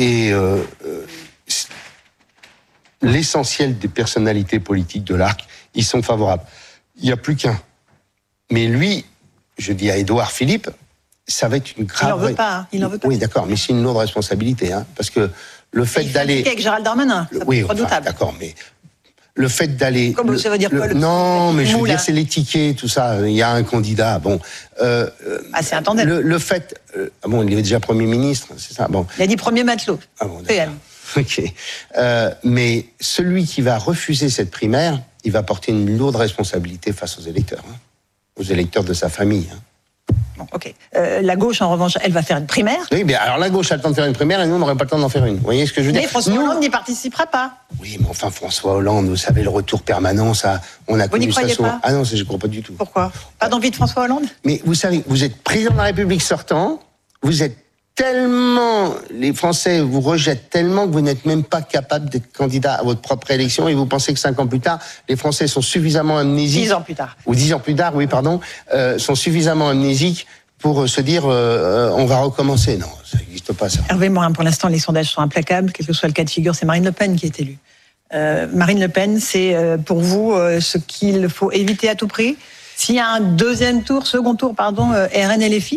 [SPEAKER 5] l'essentiel des personnalités politiques de l'arc, ils sont favorables. Il n'y a plus qu'un. Mais lui, je dis à Édouard Philippe, ça va être une grave...
[SPEAKER 4] Il n'en veut pas.
[SPEAKER 5] Oui, d'accord, mais c'est une lourde responsabilité. Hein, parce que le fait d'aller...
[SPEAKER 4] avec Gérald Darmanin, ça peut être redoutable.
[SPEAKER 5] D'accord, mais le fait d'aller...
[SPEAKER 4] Comme ça veut dire quoi?
[SPEAKER 5] Non, mais je veux dire, c'est les tickets, tout ça. Il y a un candidat, bon...
[SPEAKER 4] c'est un tandem.
[SPEAKER 5] Le fait... il est déjà Premier ministre, c'est ça, bon.
[SPEAKER 4] Il a dit premier matelot.
[SPEAKER 5] Ah bon, PM. Ok. Mais celui qui va refuser cette primaire, il va porter une lourde responsabilité face aux électeurs. Hein, aux électeurs de sa famille. Hein.
[SPEAKER 4] Bon, ok. La gauche, en revanche, elle va faire une primaire.
[SPEAKER 5] Oui, mais alors la gauche a le temps de faire une primaire et nous, on n'aurait pas le temps d'en faire une. Vous voyez ce que je veux dire?
[SPEAKER 4] Mais François Hollande n'y participera pas.
[SPEAKER 5] Oui, mais enfin, François Hollande, vous savez, le retour permanent, ça, on a connu ça.
[SPEAKER 4] Vous n'y croyez pas?
[SPEAKER 5] Ah non, je ne crois pas du tout.
[SPEAKER 4] Pourquoi? Pas d'envie de François Hollande?
[SPEAKER 5] Mais vous savez, vous êtes président de la République sortant, vous êtes tellement, les Français vous rejettent tellement que vous n'êtes même pas capable d'être candidat à votre propre élection et vous pensez que 5 ans plus tard, les Français sont suffisamment amnésiques.
[SPEAKER 4] 10 ans plus tard.
[SPEAKER 5] Ou 10 ans plus tard, oui, pardon, sont suffisamment amnésiques pour se dire on va recommencer. Non, ça n'existe pas, ça.
[SPEAKER 4] Hervé Morin, pour l'instant, les sondages sont implacables. Quel que soit le cas de figure, c'est Marine Le Pen qui est élue. Marine Le Pen, c'est pour vous ce qu'il faut éviter à tout prix. S'il y a un second tour, RN et LFI,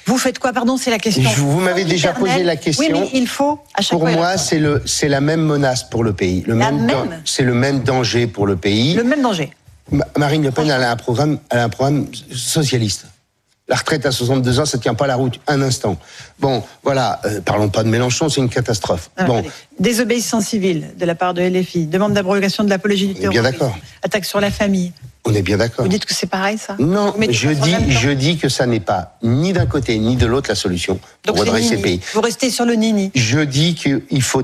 [SPEAKER 4] Vous faites quoi? Pardon, c'est la question.
[SPEAKER 5] Vous m'avez déjà posé la question.
[SPEAKER 4] Oui, mais il faut à chaque fois.
[SPEAKER 5] Pour moi, c'est la même menace pour le pays. C'est le même danger pour le pays.
[SPEAKER 4] Le même danger.
[SPEAKER 5] Marine Le Pen, elle a un programme socialiste. La retraite à 62 ans, ça ne tient pas la route un instant. Bon, voilà, parlons pas de Mélenchon, c'est une catastrophe. Bon.
[SPEAKER 4] Désobéissance civile de la part de LFI, demande d'abrogation de l'apologie du terrorisme.
[SPEAKER 5] Bien d'accord.
[SPEAKER 4] Attaque sur la famille.
[SPEAKER 5] On est bien d'accord.
[SPEAKER 4] Vous dites que c'est pareil, ça?
[SPEAKER 5] Non, je dis que ça n'est pas ni d'un côté ni de l'autre la solution pour redresser le pays.
[SPEAKER 4] Vous restez sur le nini.
[SPEAKER 5] Je dis qu'il faut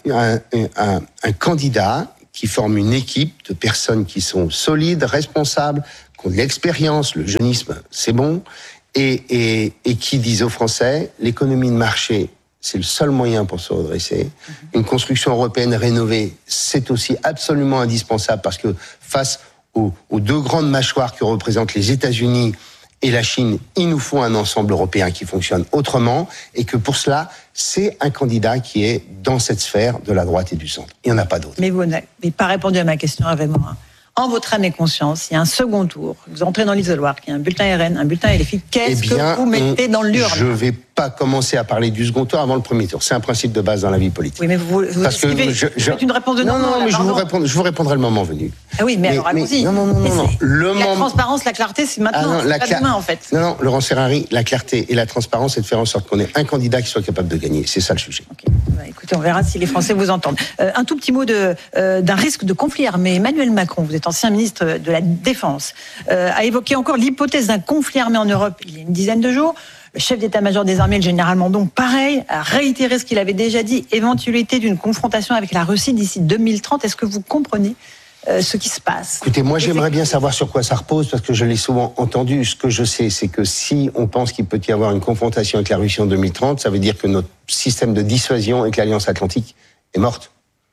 [SPEAKER 5] un candidat qui forme une équipe de personnes qui sont solides, responsables, qui ont de l'expérience, le jeunisme, c'est bon, et qui disent aux Français, l'économie de marché, c'est le seul moyen pour se redresser. Une construction européenne rénovée, c'est aussi absolument indispensable parce que face aux deux grandes mâchoires que représentent les États-Unis et la Chine, il nous faut un ensemble européen qui fonctionne autrement et que pour cela, c'est un candidat qui est dans cette sphère de la droite et du centre. Il n'y en a pas d'autre.
[SPEAKER 4] Mais vous n'avez pas répondu à ma question, Hervé Morin. En votre âme et conscience, il y a un second tour. Vous entrez dans l'isoloir, il y a un bulletin RN, un bulletin LFI. Qu'est-ce que vous mettez dans l'urne?
[SPEAKER 5] Je ne vais pas commencer à parler du second tour avant le premier tour. C'est un principe de base dans la vie politique.
[SPEAKER 4] Oui, mais vous faites une réponse de non.
[SPEAKER 5] Non, mais je vous répondrai le moment venu.
[SPEAKER 4] Ah oui, mais alors allons-y.
[SPEAKER 5] Non.
[SPEAKER 4] La transparence, la clarté, c'est maintenant. C'est pas demain, en fait.
[SPEAKER 5] Non, Laurence Ferrari, la clarté et la transparence, c'est de faire en sorte qu'on ait un candidat qui soit capable de gagner. C'est ça le sujet.
[SPEAKER 4] Okay. Écoutez, on verra si les Français vous entendent. Un tout petit mot d'un risque de conflit armé. Emmanuel Macron, vous êtes ancien ministre de la Défense, a évoqué encore l'hypothèse d'un conflit armé en Europe il y a une dizaine de jours. Le chef d'état-major des armées, le général Mandon, pareil, a réitéré ce qu'il avait déjà dit, éventualité d'une confrontation avec la Russie d'ici 2030. Est-ce que vous comprenez ce qui se passe?
[SPEAKER 5] Écoutez, moi j'aimerais bien savoir sur quoi ça repose, parce que je l'ai souvent entendu. Ce que je sais, c'est que si on pense qu'il peut y avoir une confrontation avec la Russie en 2030, ça veut dire que notre système de dissuasion avec l'Alliance Atlantique est morte.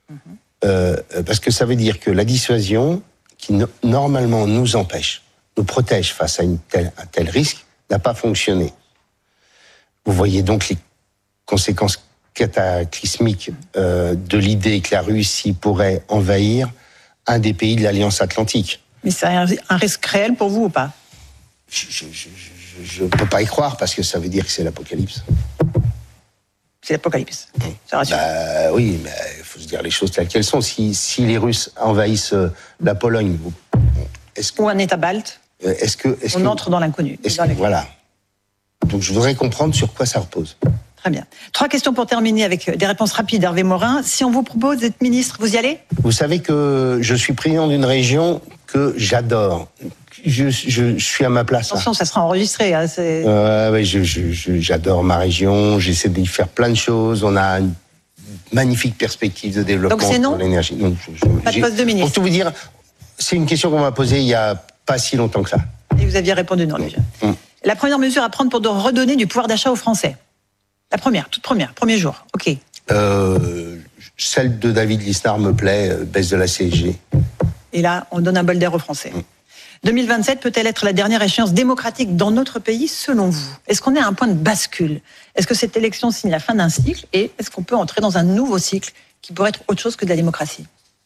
[SPEAKER 5] Parce que ça veut dire que la dissuasion, qui normalement nous empêche, nous protège face à un tel risque, n'a pas fonctionné. Vous voyez donc les conséquences cataclysmiques de l'idée que la Russie pourrait envahir un des pays de l'Alliance Atlantique.
[SPEAKER 4] Mais c'est un risque réel pour vous ou pas?
[SPEAKER 5] Je ne peux pas y croire parce que ça veut dire que c'est l'apocalypse.
[SPEAKER 4] C'est l'apocalypse. Ça rassure.
[SPEAKER 5] Oui, mais il faut se dire les choses telles qu'elles sont. Si les Russes envahissent la Pologne,
[SPEAKER 4] ou un État balte, on entre dans l'inconnu.
[SPEAKER 5] Voilà. Donc je voudrais comprendre sur quoi ça repose.
[SPEAKER 4] Très bien. 3 questions pour terminer avec des réponses rapides. Hervé Morin, si on vous propose d'être ministre, vous y allez?
[SPEAKER 5] Vous savez que je suis président d'une région que j'adore. Je suis à ma place.
[SPEAKER 4] Attention, ça sera enregistré. Hein,
[SPEAKER 5] j'adore ma région, j'essaie d'y faire plein de choses. On a une magnifique perspective de développement.
[SPEAKER 4] Donc c'est non?
[SPEAKER 5] Pour l'énergie.
[SPEAKER 4] Pas de poste de ministre?
[SPEAKER 5] Pour tout vous dire, c'est une question qu'on m'a posée il n'y a pas si longtemps que ça.
[SPEAKER 4] Et vous aviez répondu non déjà. La première mesure à prendre pour redonner du pouvoir d'achat aux Français? La première, toute première, premier jour, ok.
[SPEAKER 5] Celle de David Lisnard me plaît, baisse de la CSG.
[SPEAKER 4] Et là, on donne un bol d'air aux Français. 2027 peut-elle être la dernière échéance démocratique dans notre pays, selon vous? Est-ce qu'on est à un point de bascule? Est-ce que cette élection signe la fin d'un cycle? Et est-ce qu'on peut entrer dans un nouveau cycle qui pourrait être autre chose que de la démocratie?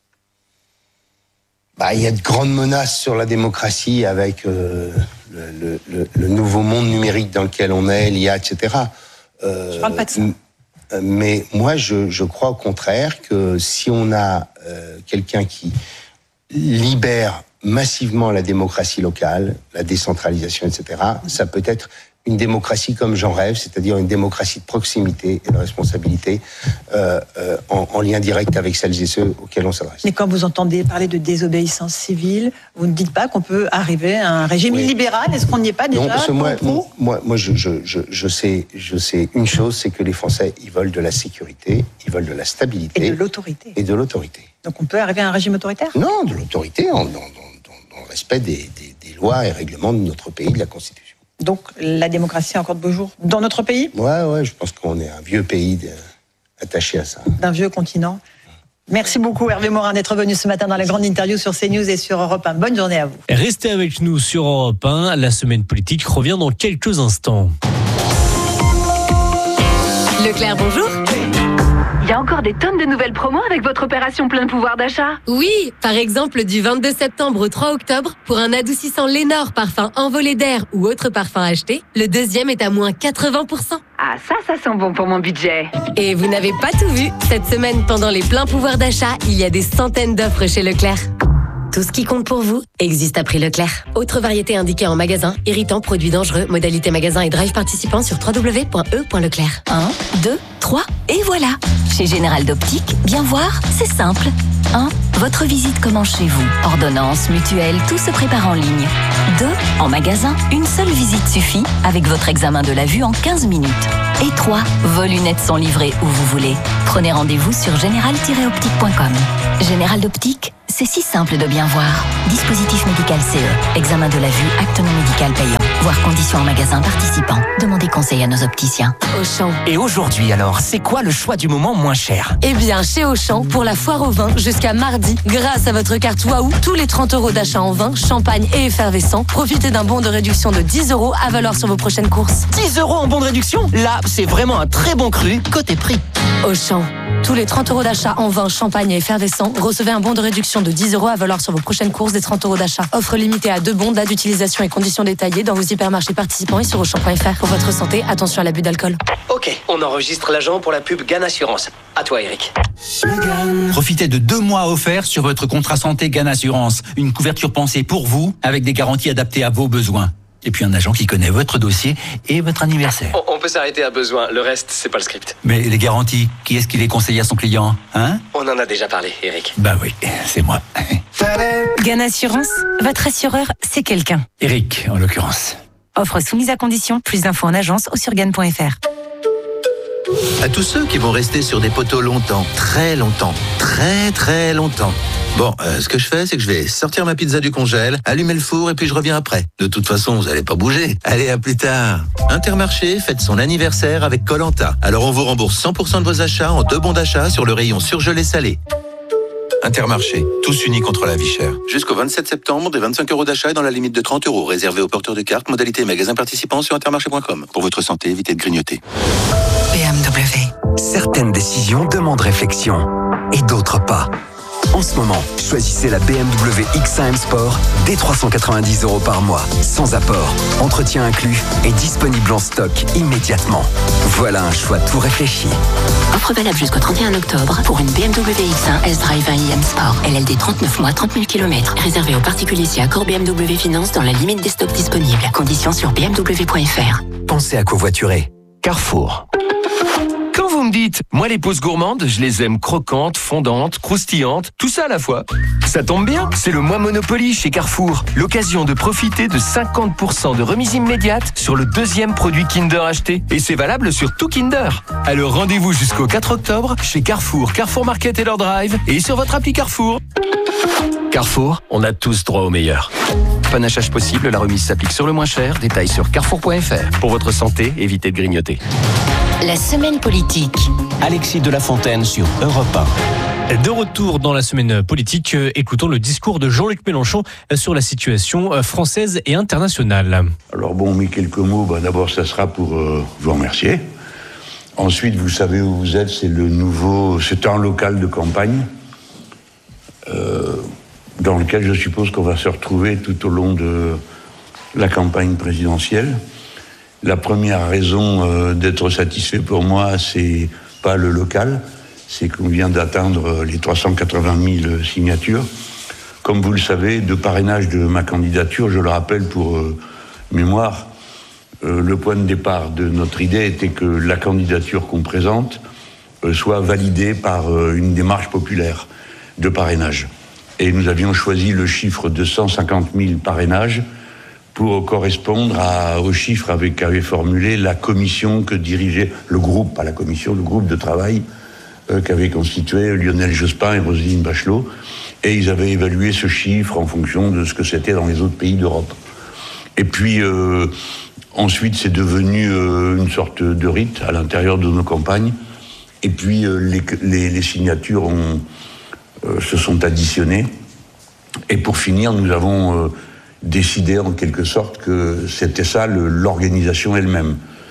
[SPEAKER 5] Il y a de grandes menaces sur la démocratie avec le nouveau monde numérique dans lequel on est, l'IA, etc.
[SPEAKER 4] Je parle pas de ça.
[SPEAKER 5] Mais moi, je crois au contraire que si on a quelqu'un qui libère massivement la démocratie locale, la décentralisation, etc., ça peut être une démocratie comme j'en rêve, c'est-à-dire une démocratie de proximité et de responsabilité en lien direct avec celles et ceux auxquels on s'adresse.
[SPEAKER 4] Mais quand vous entendez parler de désobéissance civile, vous ne dites pas qu'on peut arriver à un régime libéral? Est-ce qu'on n'y est pas déjà?
[SPEAKER 5] Non, parce que moi, je sais une chose, c'est que les Français, ils veulent de la sécurité, ils veulent de la stabilité.
[SPEAKER 4] Et de l'autorité.
[SPEAKER 5] Et de l'autorité.
[SPEAKER 4] Donc on peut arriver à un régime autoritaire?
[SPEAKER 5] Non, de l'autorité, dans le respect des lois et règlements de notre pays, de la Constitution.
[SPEAKER 4] Donc la démocratie a encore de beaux jours dans notre pays?
[SPEAKER 5] Ouais, je pense qu'on est un vieux pays attaché à ça.
[SPEAKER 4] D'un vieux continent. Merci beaucoup Hervé Morin d'être venu ce matin dans la grande interview sur CNews et sur Europe 1. Bonne journée à vous.
[SPEAKER 3] Restez avec nous sur Europe 1. La semaine politique revient dans quelques instants.
[SPEAKER 12] Leclerc, bonjour.
[SPEAKER 10] Il y a encore des tonnes de nouvelles promos avec votre opération plein pouvoir d'achat.
[SPEAKER 12] Oui, par exemple du 22 septembre au 3 octobre, pour un adoucissant Lénore parfum envolé d'air ou autre parfum acheté, le deuxième est à moins 80%.
[SPEAKER 10] Ah ça sent bon pour mon budget.
[SPEAKER 12] Et vous n'avez pas tout vu. Cette semaine, pendant les pleins pouvoirs d'achat, il y a des centaines d'offres chez Leclerc. Tout ce qui compte pour vous existe à prix Leclerc. Autre variété indiquée en magasin, irritants, produits dangereux, modalité magasin et drive participant sur www.e.leclerc.
[SPEAKER 14] 1, 2, 3 et voilà. Chez Général d'Optique, bien voir, c'est simple. 1. Votre visite commence chez vous. Ordonnance, mutuelle, tout se prépare en ligne. 2. En magasin, une seule visite suffit avec votre examen de la vue en 15 minutes. Et 3. Vos lunettes sont livrées où vous voulez. Prenez rendez-vous sur général-optique.com. Général d'Optique, c'est si simple de bien voir. Dispositif médical CE. Examen de la vue, acte non médical payant. Voir conditions en magasin participant. Demandez conseil à nos opticiens.
[SPEAKER 12] Auchan.
[SPEAKER 16] Et aujourd'hui alors, c'est quoi le choix du moment moins cher?
[SPEAKER 12] Eh bien, chez Auchan, pour la foire au vin, jusqu'à mardi, grâce à votre carte Waouh, tous les 30 € d'achat en vin, champagne et effervescent, profitez d'un bon de réduction de 10 € à valoir sur vos prochaines courses.
[SPEAKER 16] 10 € en bon de réduction? Là, c'est vraiment un très bon cru côté prix.
[SPEAKER 12] Auchan. Tous les 30 € d'achat en vin, champagne et effervescent, recevez un bon de réduction de 10 € à valoir sur vos prochaines courses des 30 € d'achat. Offre limitée à 2 bons, date d'utilisation et conditions détaillées dans vos hypermarchés participants et sur Auchan.fr. Pour votre santé, attention à l'abus d'alcool.
[SPEAKER 16] Ok, on enregistre l'agent pour la pub GAN Assurance. À toi, Eric.
[SPEAKER 19] Profitez de 2 mois offerts sur votre contrat santé GAN Assurance. Une couverture pensée pour vous, avec des garanties adaptées à vos besoins. Et puis un agent qui connaît votre dossier et votre anniversaire.
[SPEAKER 16] On peut s'arrêter à besoin, le reste, c'est pas le script.
[SPEAKER 19] Mais les garanties, qui est-ce qui les conseille à son client, hein?
[SPEAKER 16] On en a déjà parlé, Eric.
[SPEAKER 19] Bah oui, c'est moi.
[SPEAKER 14] GAN Assurance, votre assureur, c'est quelqu'un.
[SPEAKER 19] Eric, en l'occurrence.
[SPEAKER 14] Offre soumise à condition, plus d'infos en agence ou sur GAN.fr.
[SPEAKER 18] À tous ceux qui vont rester sur des poteaux longtemps, très longtemps, très longtemps. Bon, ce que je fais, c'est que je vais sortir ma pizza du congèle, allumer le four et puis je reviens après. De toute façon, vous allez pas bouger. Allez, à plus tard. Intermarché fête son anniversaire avec Koh-Lanta. Alors on vous rembourse 100% de vos achats en 2 bons d'achat sur le rayon surgelé salé. Intermarché, tous unis contre la vie chère. Jusqu'au 27 septembre, des 25 € d'achat et dans la limite de 30 €. Réservé aux porteurs de cartes, modalité magasin participant sur intermarché.com. Pour votre santé, évitez de grignoter.
[SPEAKER 20] BMW. Certaines décisions demandent réflexion et d'autres pas. En ce moment, choisissez la BMW X1 M Sport dès 390 € par mois, sans apport, entretien inclus et disponible en stock immédiatement. Voilà un choix tout réfléchi.
[SPEAKER 14] Offre valable jusqu'au 31 octobre pour une BMW X1 S-Drive 1 iM Sport. LLD 39 mois, 30 000 km. Réservé aux particuliers si accord BMW Finance dans la limite des stocks disponibles. Conditions sur bmw.fr.
[SPEAKER 20] Pensez à covoiturer. Carrefour.
[SPEAKER 24] Quand vous me dites, moi les pousses gourmandes, je les aime croquantes, fondantes, croustillantes, tout ça à la fois. Ça tombe bien, c'est le mois Monopoly chez Carrefour. L'occasion de profiter de 50% de remise immédiate sur le 2e produit Kinder acheté. Et c'est valable sur tout Kinder. Alors rendez-vous jusqu'au 4 octobre chez Carrefour, Carrefour Market et leur drive et sur votre appli Carrefour. Carrefour, on a tous droit au meilleur. Panachage possible, la remise s'applique sur le moins cher. Détails sur carrefour.fr. Pour votre santé, évitez de grignoter.
[SPEAKER 14] La semaine politique.
[SPEAKER 17] Alexis de la Fontaine sur Europe 1.
[SPEAKER 3] De retour dans la semaine politique, écoutons le discours de Jean-Luc Mélenchon sur la situation française et internationale.
[SPEAKER 21] Alors bon, mais quelques mots. D'abord, ça sera pour vous remercier. Ensuite, vous savez où vous êtes, c'est un local de campagne dans lequel je suppose qu'on va se retrouver tout au long de la campagne présidentielle. La première raison d'être satisfait pour moi, c'est pas le local, c'est qu'on vient d'atteindre les 380 000 signatures. Comme vous le savez, de parrainage de ma candidature, je le rappelle pour mémoire, le point de départ de notre idée était que la candidature qu'on présente soit validée par une démarche populaire de parrainage. Et nous avions choisi le chiffre de 150 000 parrainages pour correspondre au chiffre qu'avait formulé la commission que dirigeait le groupe, pas la commission, le groupe de travail qu'avaient constitué Lionel Jospin et Roselyne Bachelot. Et ils avaient évalué ce chiffre en fonction de ce que c'était dans les autres pays d'Europe. Et puis, ensuite, c'est devenu une sorte de rite à l'intérieur de nos campagnes. Et puis, les signatures se sont additionnées. Et pour finir, nous avons décidé en quelque sorte que c'était ça l'organisation elle-même.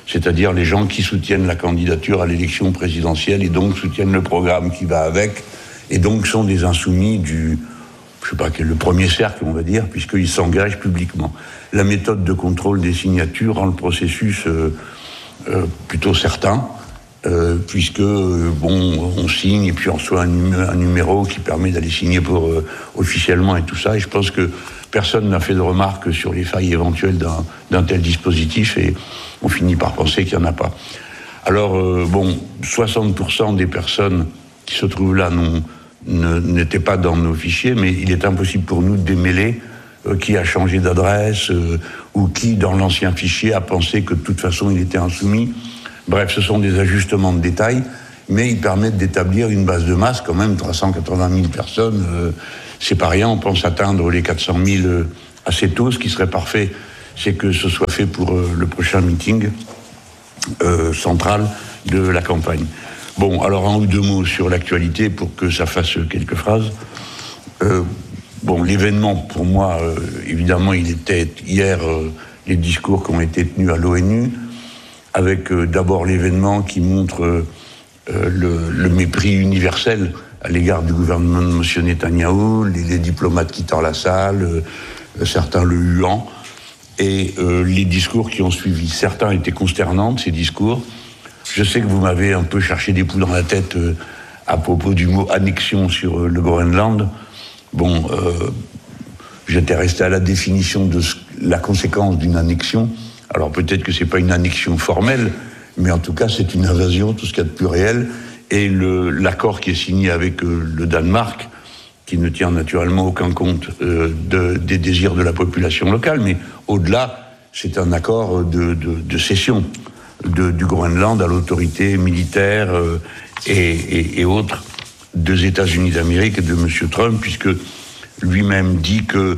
[SPEAKER 21] c'est-à-dire les gens qui soutiennent la candidature à l'élection présidentielle et donc soutiennent le programme qui va avec, et donc sont des insoumis du, je sais pas, le premier cercle, on va dire, puisqu'ils s'engagent publiquement. La méthode de contrôle des signatures rend le processus plutôt certain, puisque, on signe et puis on reçoit un numéro qui permet d'aller signer pour officiellement et tout ça, et je pense que personne n'a fait de remarques sur les failles éventuelles d'un tel dispositif, et on finit par penser qu'il n'y en a pas. Alors, 60% des personnes qui se trouvent là n'étaient pas dans nos fichiers, mais il est impossible pour nous de démêler qui a changé d'adresse ou qui, dans l'ancien fichier, a pensé que de toute façon il était insoumis. Bref, ce sont des ajustements de détail, mais ils permettent d'établir une base de masse, quand même, 380 000 personnes. C'est pas rien, on pense atteindre les 400 000 assez tôt. Ce qui serait parfait, c'est que ce soit fait pour le prochain meeting central de la campagne. Bon, alors un ou deux mots sur l'actualité pour que ça fasse quelques phrases. L'événement, pour moi, évidemment, il était hier les discours qui ont été tenus à l'ONU, avec d'abord l'événement qui montre le mépris universel à l'égard du gouvernement de M. Netanyahou, les diplomates quittant la salle, certains le huant, et les discours qui ont suivi. Certains étaient consternants, ces discours. Je sais que vous m'avez un peu cherché des poux dans la tête à propos du mot annexion sur le Groenland. J'étais resté à la définition de la conséquence d'une annexion. Alors peut-être que c'est pas une annexion formelle, mais en tout cas c'est une invasion, tout ce qu'il y a de plus réel. Et l'accord qui est signé avec le Danemark, qui ne tient naturellement aucun compte des désirs de la population locale, mais au-delà, c'est un accord de cession du Groenland à l'autorité militaire et autres des États-Unis d'Amérique et de M. Trump, puisque lui-même dit que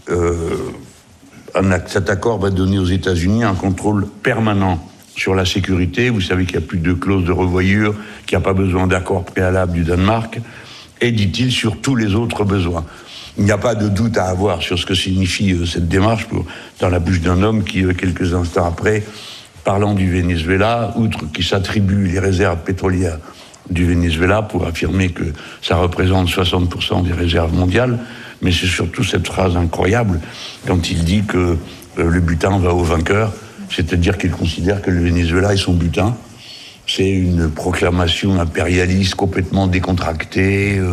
[SPEAKER 21] cet accord va donner aux États-Unis un contrôle permanent sur la sécurité. Vous savez qu'il n'y a plus de clause de revoyure, qu'il n'y a pas besoin d'accord préalable du Danemark, et, dit-il, sur tous les autres besoins. Il n'y a pas de doute à avoir sur ce que signifie cette démarche dans la bouche d'un homme qui, quelques instants après, parlant du Venezuela, outre qu'il s'attribue les réserves pétrolières du Venezuela pour affirmer que ça représente 60% des réserves mondiales, mais c'est surtout cette phrase incroyable quand il dit que le butin va au vainqueur, c'est-à-dire qu'il considère que le Venezuela est son butin. C'est une proclamation impérialiste complètement décontractée,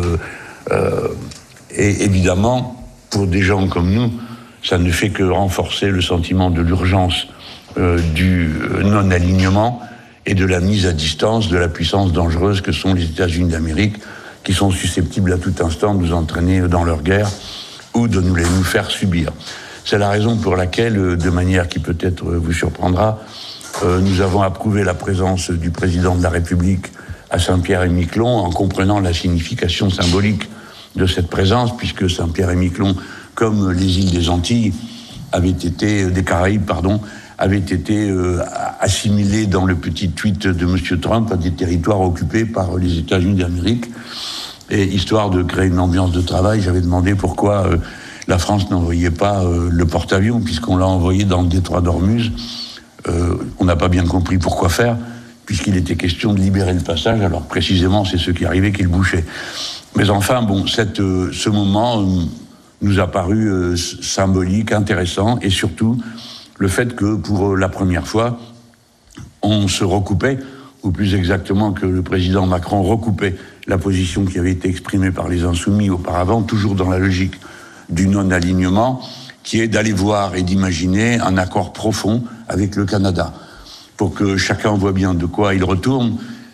[SPEAKER 21] et évidemment, pour des gens comme nous, ça ne fait que renforcer le sentiment de l'urgence du non-alignement et de la mise à distance de la puissance dangereuse que sont les États-Unis d'Amérique, qui sont susceptibles à tout instant de nous entraîner dans leur guerre ou de nous faire subir. C'est la raison pour laquelle, de manière qui peut-être vous surprendra, nous avons approuvé la présence du président de la République à Saint-Pierre-et-Miquelon, en comprenant la signification symbolique de cette présence, puisque Saint-Pierre-et-Miquelon, comme les îles des Antilles, des Caraïbes, avaient été assimilés dans le petit tweet de M. Trump à des territoires occupés par les États-Unis d'Amérique. Et histoire de créer une ambiance de travail, j'avais demandé pourquoi la France n'envoyait pas le porte-avions, puisqu'on l'a envoyé dans le détroit d'Ormuz. On n'a pas bien compris pourquoi faire, puisqu'il était question de libérer le passage. Alors précisément, c'est ce qui arrivait qui le bouchait. Mais enfin, ce moment nous a paru symbolique, intéressant, et surtout le fait que pour la première fois, on se recoupait, ou plus exactement que le président Macron recoupait la position qui avait été exprimée par les Insoumis auparavant, toujours dans la logique du non-alignement, qui est d'aller voir et d'imaginer un accord profond avec le Canada. Pour que chacun voit bien de quoi il retourne,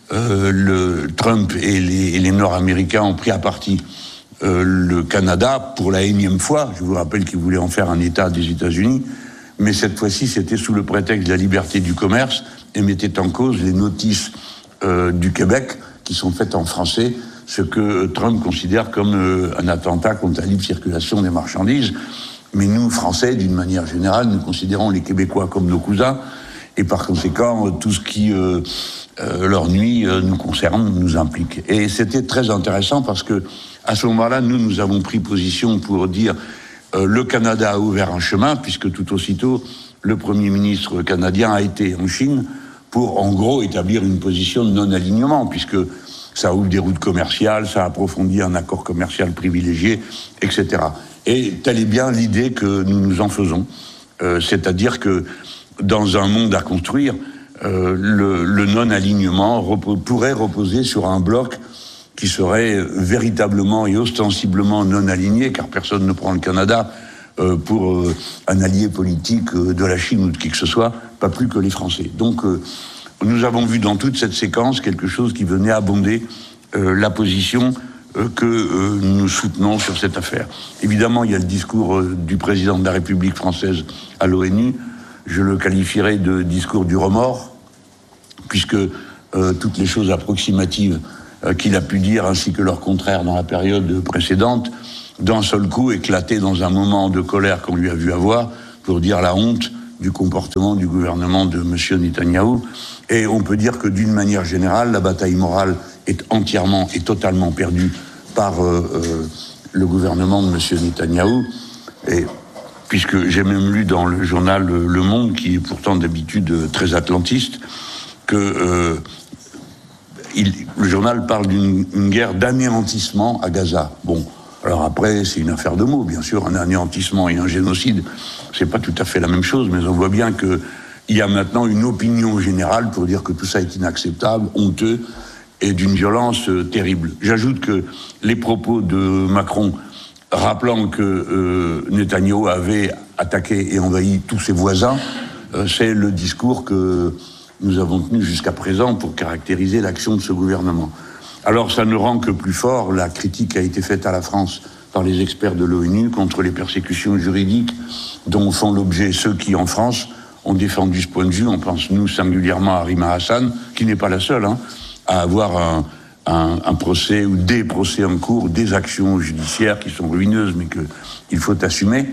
[SPEAKER 21] Trump et les Nord-Américains ont pris à partie le Canada pour la énième fois. Je vous rappelle qu'ils voulaient en faire un État des États-Unis, mais cette fois-ci, c'était sous le prétexte de la liberté du commerce et mettait en cause les notices du Québec qui sont faites en français, ce que Trump considère comme un attentat contre la libre circulation des marchandises. Mais nous, Français, d'une manière générale, nous considérons les Québécois comme nos cousins, et par conséquent, tout ce qui leur nuit nous concerne, nous implique. Et c'était très intéressant parce que, à ce moment-là, nous avons pris position pour dire le Canada a ouvert un chemin, puisque tout aussitôt, le Premier ministre canadien a été en Chine pour en gros établir une position de non-alignement, puisque ça ouvre des routes commerciales, ça approfondit un accord commercial privilégié, etc. Et telle est bien l'idée que nous nous en faisons. C'est-à-dire que dans un monde à construire, le non-alignement pourrait reposer sur un bloc qui serait véritablement et ostensiblement non aligné, car personne ne prend le Canada pour un allié politique de la Chine ou de qui que ce soit, pas plus que les Français. Donc nous avons vu dans toute cette séquence quelque chose qui venait abonder la position que nous soutenons sur cette affaire. Évidemment, il y a le discours du président de la République française à l'ONU. Je le qualifierais de discours du remords, puisque toutes les choses approximatives qu'il a pu dire, ainsi que leur contraire dans la période précédente, d'un seul coup éclaté dans un moment de colère qu'on lui a vu avoir, pour dire la honte du comportement du gouvernement de M. Netanyahou. Et on peut dire que d'une manière générale, la bataille morale est entièrement et totalement perdue par le gouvernement de M. Netanyahou. Et puisque j'ai même lu dans le journal Le Monde, qui est pourtant d'habitude très atlantiste, que le journal parle d'une guerre d'anéantissement à Gaza. Bon, alors après, c'est une affaire de mots, bien sûr, un anéantissement et un génocide, c'est pas tout à fait la même chose, mais on voit bien qu'il y a maintenant une opinion générale pour dire que tout ça est inacceptable, honteux, et d'une violence terrible. J'ajoute que les propos de Macron, rappelant que Netanyahou avait attaqué et envahi tous ses voisins, c'est le discours que nous avons tenu jusqu'à présent pour caractériser l'action de ce gouvernement. Alors ça ne rend que plus fort la critique qui a été faite à la France par les experts de l'ONU contre les persécutions juridiques dont font l'objet ceux qui, en France, ont défendu ce point de vue. On pense, nous, singulièrement à Rima Hassan, qui n'est pas la seule, à avoir un procès ou des procès en cours, des actions judiciaires qui sont ruineuses, mais qu'il faut assumer,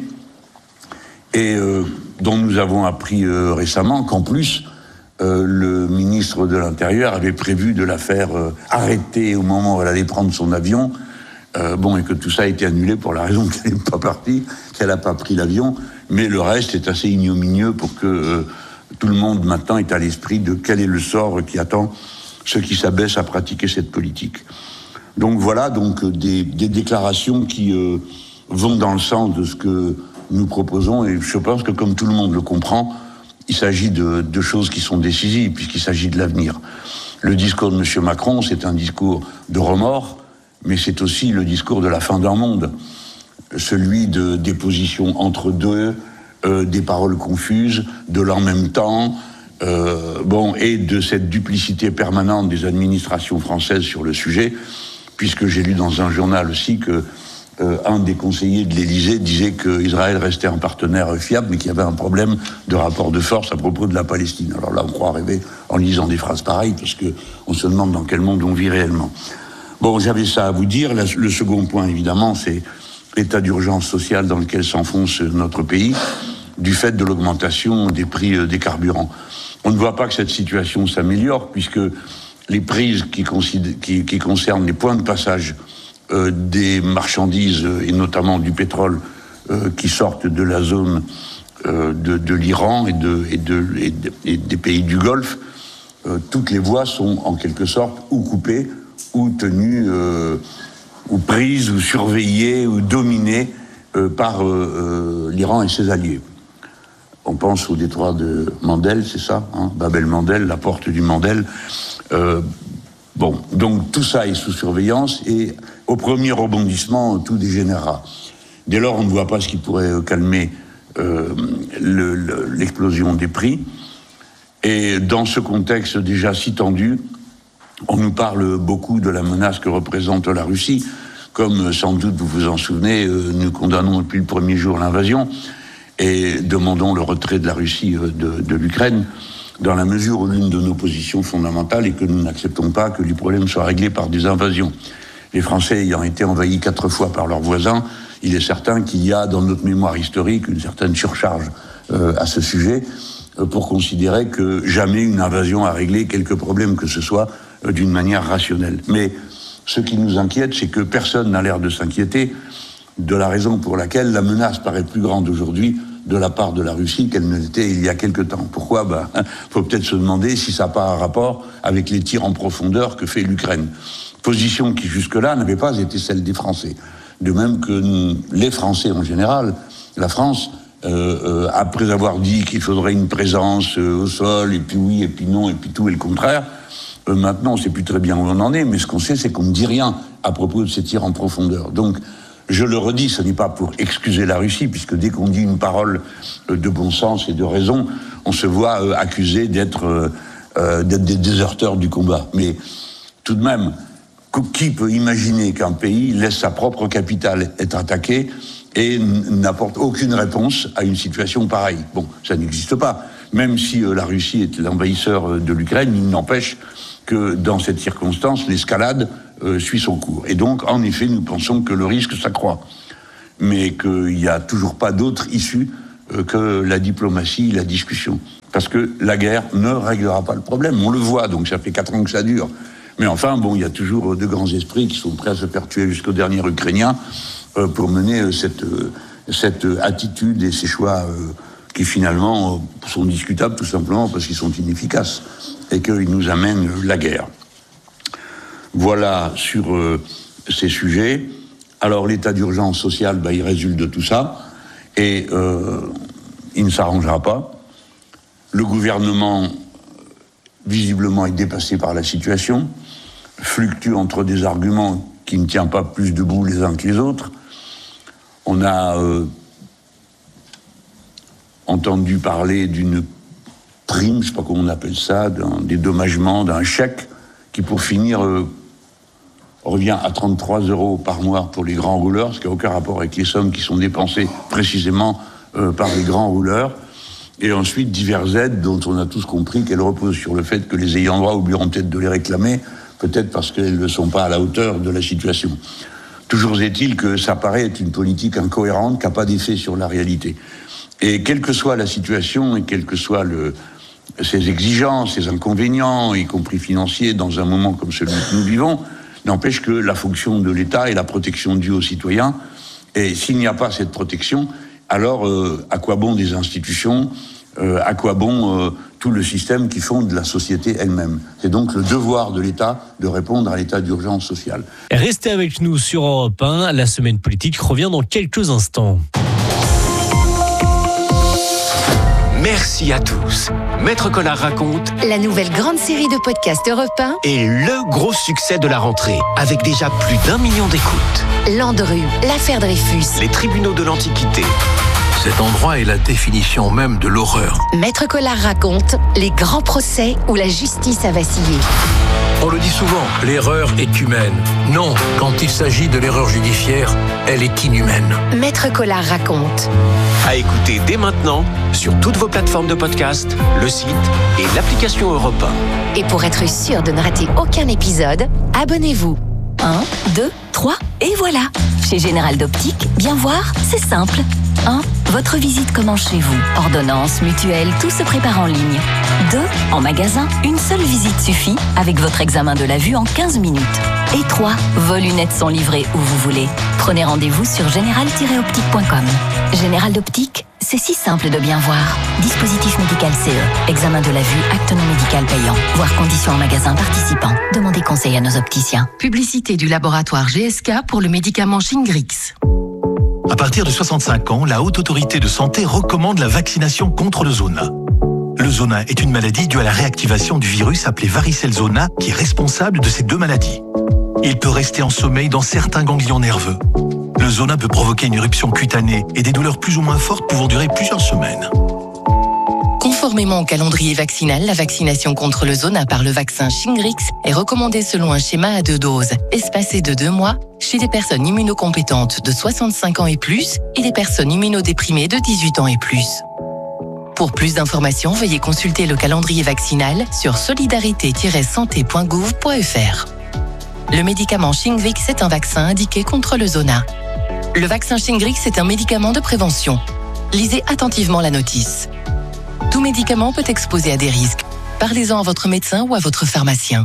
[SPEAKER 21] et dont nous avons appris récemment qu'en plus, le ministre de l'Intérieur avait prévu de la faire arrêter au moment où elle allait prendre son avion, et que tout ça a été annulé pour la raison qu'elle n'est pas partie, qu'elle n'a pas pris l'avion, mais le reste est assez ignominieux pour que tout le monde maintenant est à l'esprit de quel est le sort qui attend ceux qui s'abaissent à pratiquer cette politique. Donc voilà, des déclarations qui vont dans le sens de ce que nous proposons, et je pense que comme tout le monde le comprend, il s'agit de choses qui sont décisives, puisqu'il s'agit de l'avenir. Le discours de M. Macron, c'est un discours de remords, mais c'est aussi le discours de la fin d'un monde. Celui des positions entre deux, des paroles confuses, de l'en même temps, et de cette duplicité permanente des administrations françaises sur le sujet, puisque j'ai lu dans un journal aussi que un des conseillers de l'Élysée disait qu'Israël restait un partenaire fiable, mais qu'il y avait un problème de rapport de force à propos de la Palestine. Alors là, on croit rêver en lisant des phrases pareilles, parce qu'on se demande dans quel monde on vit réellement. Bon, j'avais ça à vous dire. Le second point, évidemment, c'est l'état d'urgence sociale dans lequel s'enfonce notre pays, du fait de l'augmentation des prix des carburants. On ne voit pas que cette situation s'améliore, puisque les prises qui concernent les points de passage des marchandises, et notamment du pétrole, qui sortent de la zone de l'Iran et des pays du Golfe, toutes les voies sont en quelque sorte ou coupées, ou tenues, ou prises, ou surveillées, ou dominées par l'Iran et ses alliés. On pense au détroit de Mandel, c'est ça, Bab el-Mandel, la porte du Mandel. Donc tout ça est sous surveillance, et au premier rebondissement, tout dégénérera. Dès lors, on ne voit pas ce qui pourrait calmer l'explosion des prix. Et dans ce contexte déjà si tendu, on nous parle beaucoup de la menace que représente la Russie. Comme sans doute vous vous en souvenez, nous condamnons depuis le premier jour l'invasion et demandons le retrait de la Russie de l'Ukraine, dans la mesure où l'une de nos positions fondamentales est que nous n'acceptons pas que les problèmes soient réglés par des invasions. Les Français ayant été envahis 4 fois par leurs voisins, il est certain qu'il y a dans notre mémoire historique une certaine surcharge à ce sujet, pour considérer que jamais une invasion a réglé quelque problème que ce soit d'une manière rationnelle. Mais ce qui nous inquiète, c'est que personne n'a l'air de s'inquiéter de la raison pour laquelle la menace paraît plus grande aujourd'hui de la part de la Russie qu'elle ne l'était il y a quelque temps. Pourquoi ? Faut peut-être se demander si ça n'a pas un rapport avec les tirs en profondeur que fait l'Ukraine. Position qui jusque-là n'avait pas été celle des Français. De même que les Français en général, la France, après avoir dit qu'il faudrait une présence au sol, et puis oui, et puis non, et puis tout et le contraire, maintenant on ne sait plus très bien où on en est, mais ce qu'on sait, c'est qu'on ne dit rien à propos de ces tirs en profondeur. Donc, je le redis, ce n'est pas pour excuser la Russie, puisque dès qu'on dit une parole de bon sens et de raison, on se voit accusé d'être des déserteurs du combat. Mais tout de même, qui peut imaginer qu'un pays laisse sa propre capitale être attaquée et n'apporte aucune réponse à une situation pareille? Bon, ça n'existe pas. Même si la Russie est l'envahisseur de l'Ukraine, il n'empêche que dans cette circonstance, l'escalade suit son cours. Et donc, en effet, nous pensons que le risque s'accroît. Mais qu'il n'y a toujours pas d'autre issue que la diplomatie, la discussion. Parce que la guerre ne réglera pas le problème. On le voit, donc ça fait 4 ans que ça dure. Mais enfin, bon, il y a toujours de grands esprits qui sont prêts à se faire tuer jusqu'au dernier Ukrainien pour mener cette attitude et ces choix qui finalement sont discutables tout simplement parce qu'ils sont inefficaces et qu'ils nous amènent la guerre. Voilà sur ces sujets. Alors l'état d'urgence sociale, il résulte de tout ça et il ne s'arrangera pas. Le gouvernement, visiblement, est dépassé par la situation, fluctue entre des arguments qui ne tiennent pas plus debout les uns que les autres. On a entendu parler d'une prime, je ne sais pas comment on appelle ça, d'un dédommagement, d'un chèque, qui pour finir revient à 33 € par mois pour les grands rouleurs, ce qui n'a aucun rapport avec les sommes qui sont dépensées précisément par les grands rouleurs. Et ensuite, diverses aides dont on a tous compris qu'elles reposent sur le fait que les ayants droit oublieront peut-être de les réclamer, peut-être parce qu'elles ne sont pas à la hauteur de la situation. Toujours est-il que ça paraît être une politique incohérente qui n'a pas d'effet sur la réalité. Et quelle que soit la situation et quelles que soient ses exigences, ses inconvénients, y compris financiers, dans un moment comme celui que nous vivons, n'empêche que la fonction de l'État est la protection due aux citoyens. Et s'il n'y a pas cette protection, alors à quoi bon des institutions, à quoi bon tout le système qui fonde la société elle-même? C'est donc le devoir de l'État de répondre à l'état d'urgence sociale.
[SPEAKER 3] Restez avec nous sur Europe 1. La semaine politique revient dans quelques instants.
[SPEAKER 17] Merci à tous. Maître Collard raconte
[SPEAKER 1] La nouvelle grande série de podcasts Europe 1
[SPEAKER 17] est le gros succès de la rentrée, avec déjà plus d'1 million d'écoutes.
[SPEAKER 1] Landru, l'affaire Dreyfus,
[SPEAKER 17] Les tribunaux de l'Antiquité.
[SPEAKER 6] Cet endroit est la définition même de l'horreur.
[SPEAKER 1] Maître Collard raconte les grands procès où la justice a vacillé.
[SPEAKER 6] On le dit souvent, l'erreur est humaine. Non, quand il s'agit de l'erreur judiciaire, elle est inhumaine.
[SPEAKER 1] Maître Collard raconte.
[SPEAKER 17] À écouter dès maintenant sur toutes vos plateformes de podcast, le site et l'application Europe 1.
[SPEAKER 1] Et pour être sûr de ne rater aucun épisode, abonnez-vous.
[SPEAKER 14] 1, 2, 3, et voilà. Chez Général d'Optique, bien voir, c'est simple. 1. Votre visite commence chez vous. Ordonnance, mutuelle, tout se prépare en ligne. 2. En magasin, une seule visite suffit avec votre examen de la vue en 15 minutes. Et 3. Vos lunettes sont livrées où vous voulez. Prenez rendez-vous sur général-optique.com. Général d'Optique, c'est si simple de bien voir. Dispositif médical CE. Examen de la vue, acte non médical payant. Voir conditions en magasin participant. Demandez conseil à nos opticiens.
[SPEAKER 8] Publicité du laboratoire GSK pour le médicament Shingrix.
[SPEAKER 11] À partir de 65 ans, la Haute Autorité de Santé recommande la vaccination contre le zona. Le zona est une maladie due à la réactivation du virus appelé varicelle zona qui est responsable de ces deux maladies. Il peut rester en sommeil dans certains ganglions nerveux. Le zona peut provoquer une éruption cutanée et des douleurs plus ou moins fortes pouvant durer plusieurs semaines.
[SPEAKER 8] Conformément au calendrier vaccinal, la vaccination contre le zona par le vaccin Shingrix est recommandée selon un schéma à 2 doses, espacé de 2 mois, chez des personnes immunocompétentes de 65 ans et plus et des personnes immunodéprimées de 18 ans et plus. Pour plus d'informations, veuillez consulter le calendrier vaccinal sur solidarité-santé.gouv.fr. Le médicament Shingrix est un vaccin indiqué contre le zona. Le vaccin Shingrix est un médicament de prévention. Lisez attentivement la notice. Tout médicament peut exposer à des risques. Parlez-en à votre médecin ou à votre pharmacien.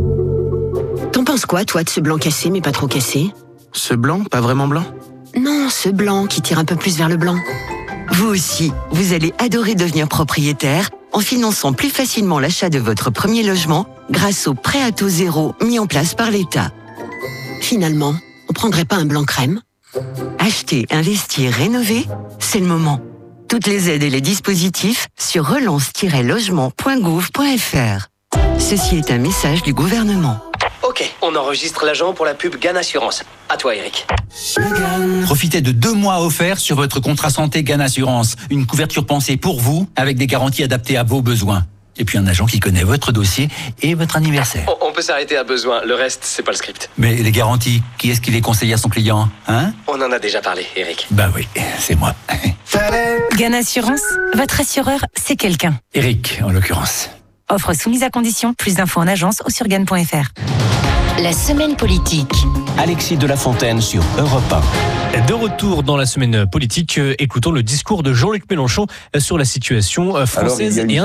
[SPEAKER 15] T'en penses quoi, toi, de ce blanc cassé, mais pas trop cassé?
[SPEAKER 16] Ce blanc, pas vraiment blanc?
[SPEAKER 15] Non, ce blanc qui tire un peu plus vers le blanc.
[SPEAKER 9] Vous aussi, vous allez adorer devenir propriétaire en finançant plus facilement l'achat de votre premier logement grâce au prêt à taux zéro mis en place par l'État.
[SPEAKER 15] Finalement, on prendrait pas un blanc crème?
[SPEAKER 9] Acheter, investir, rénover, c'est le moment. Toutes les aides et les dispositifs sur relance-logement.gouv.fr. Ceci est un message du gouvernement.
[SPEAKER 16] Ok, on enregistre l'agent pour la pub GAN Assurance. À toi, Eric.
[SPEAKER 19] Profitez de 2 mois offerts sur votre contrat santé GAN Assurance. Une couverture pensée pour vous, avec des garanties adaptées à vos besoins. Et puis un agent qui connaît votre dossier et votre anniversaire.
[SPEAKER 16] On peut s'arrêter à besoin, le reste, c'est pas le script.
[SPEAKER 19] Mais les garanties, qui est-ce qui les conseille à son client, hein?
[SPEAKER 16] On en a déjà parlé, Eric.
[SPEAKER 19] Bah oui, c'est moi.
[SPEAKER 13] GAN Assurance, votre assureur, c'est quelqu'un.
[SPEAKER 19] Eric, en l'occurrence.
[SPEAKER 13] Offre soumise à condition, plus d'infos en agence ou sur GAN.fr.
[SPEAKER 1] La semaine politique.
[SPEAKER 17] Alexis de la Fontaine sur Europe 1.
[SPEAKER 3] De retour dans la semaine politique, écoutons le discours de Jean-Luc Mélenchon sur la situation française et internationale.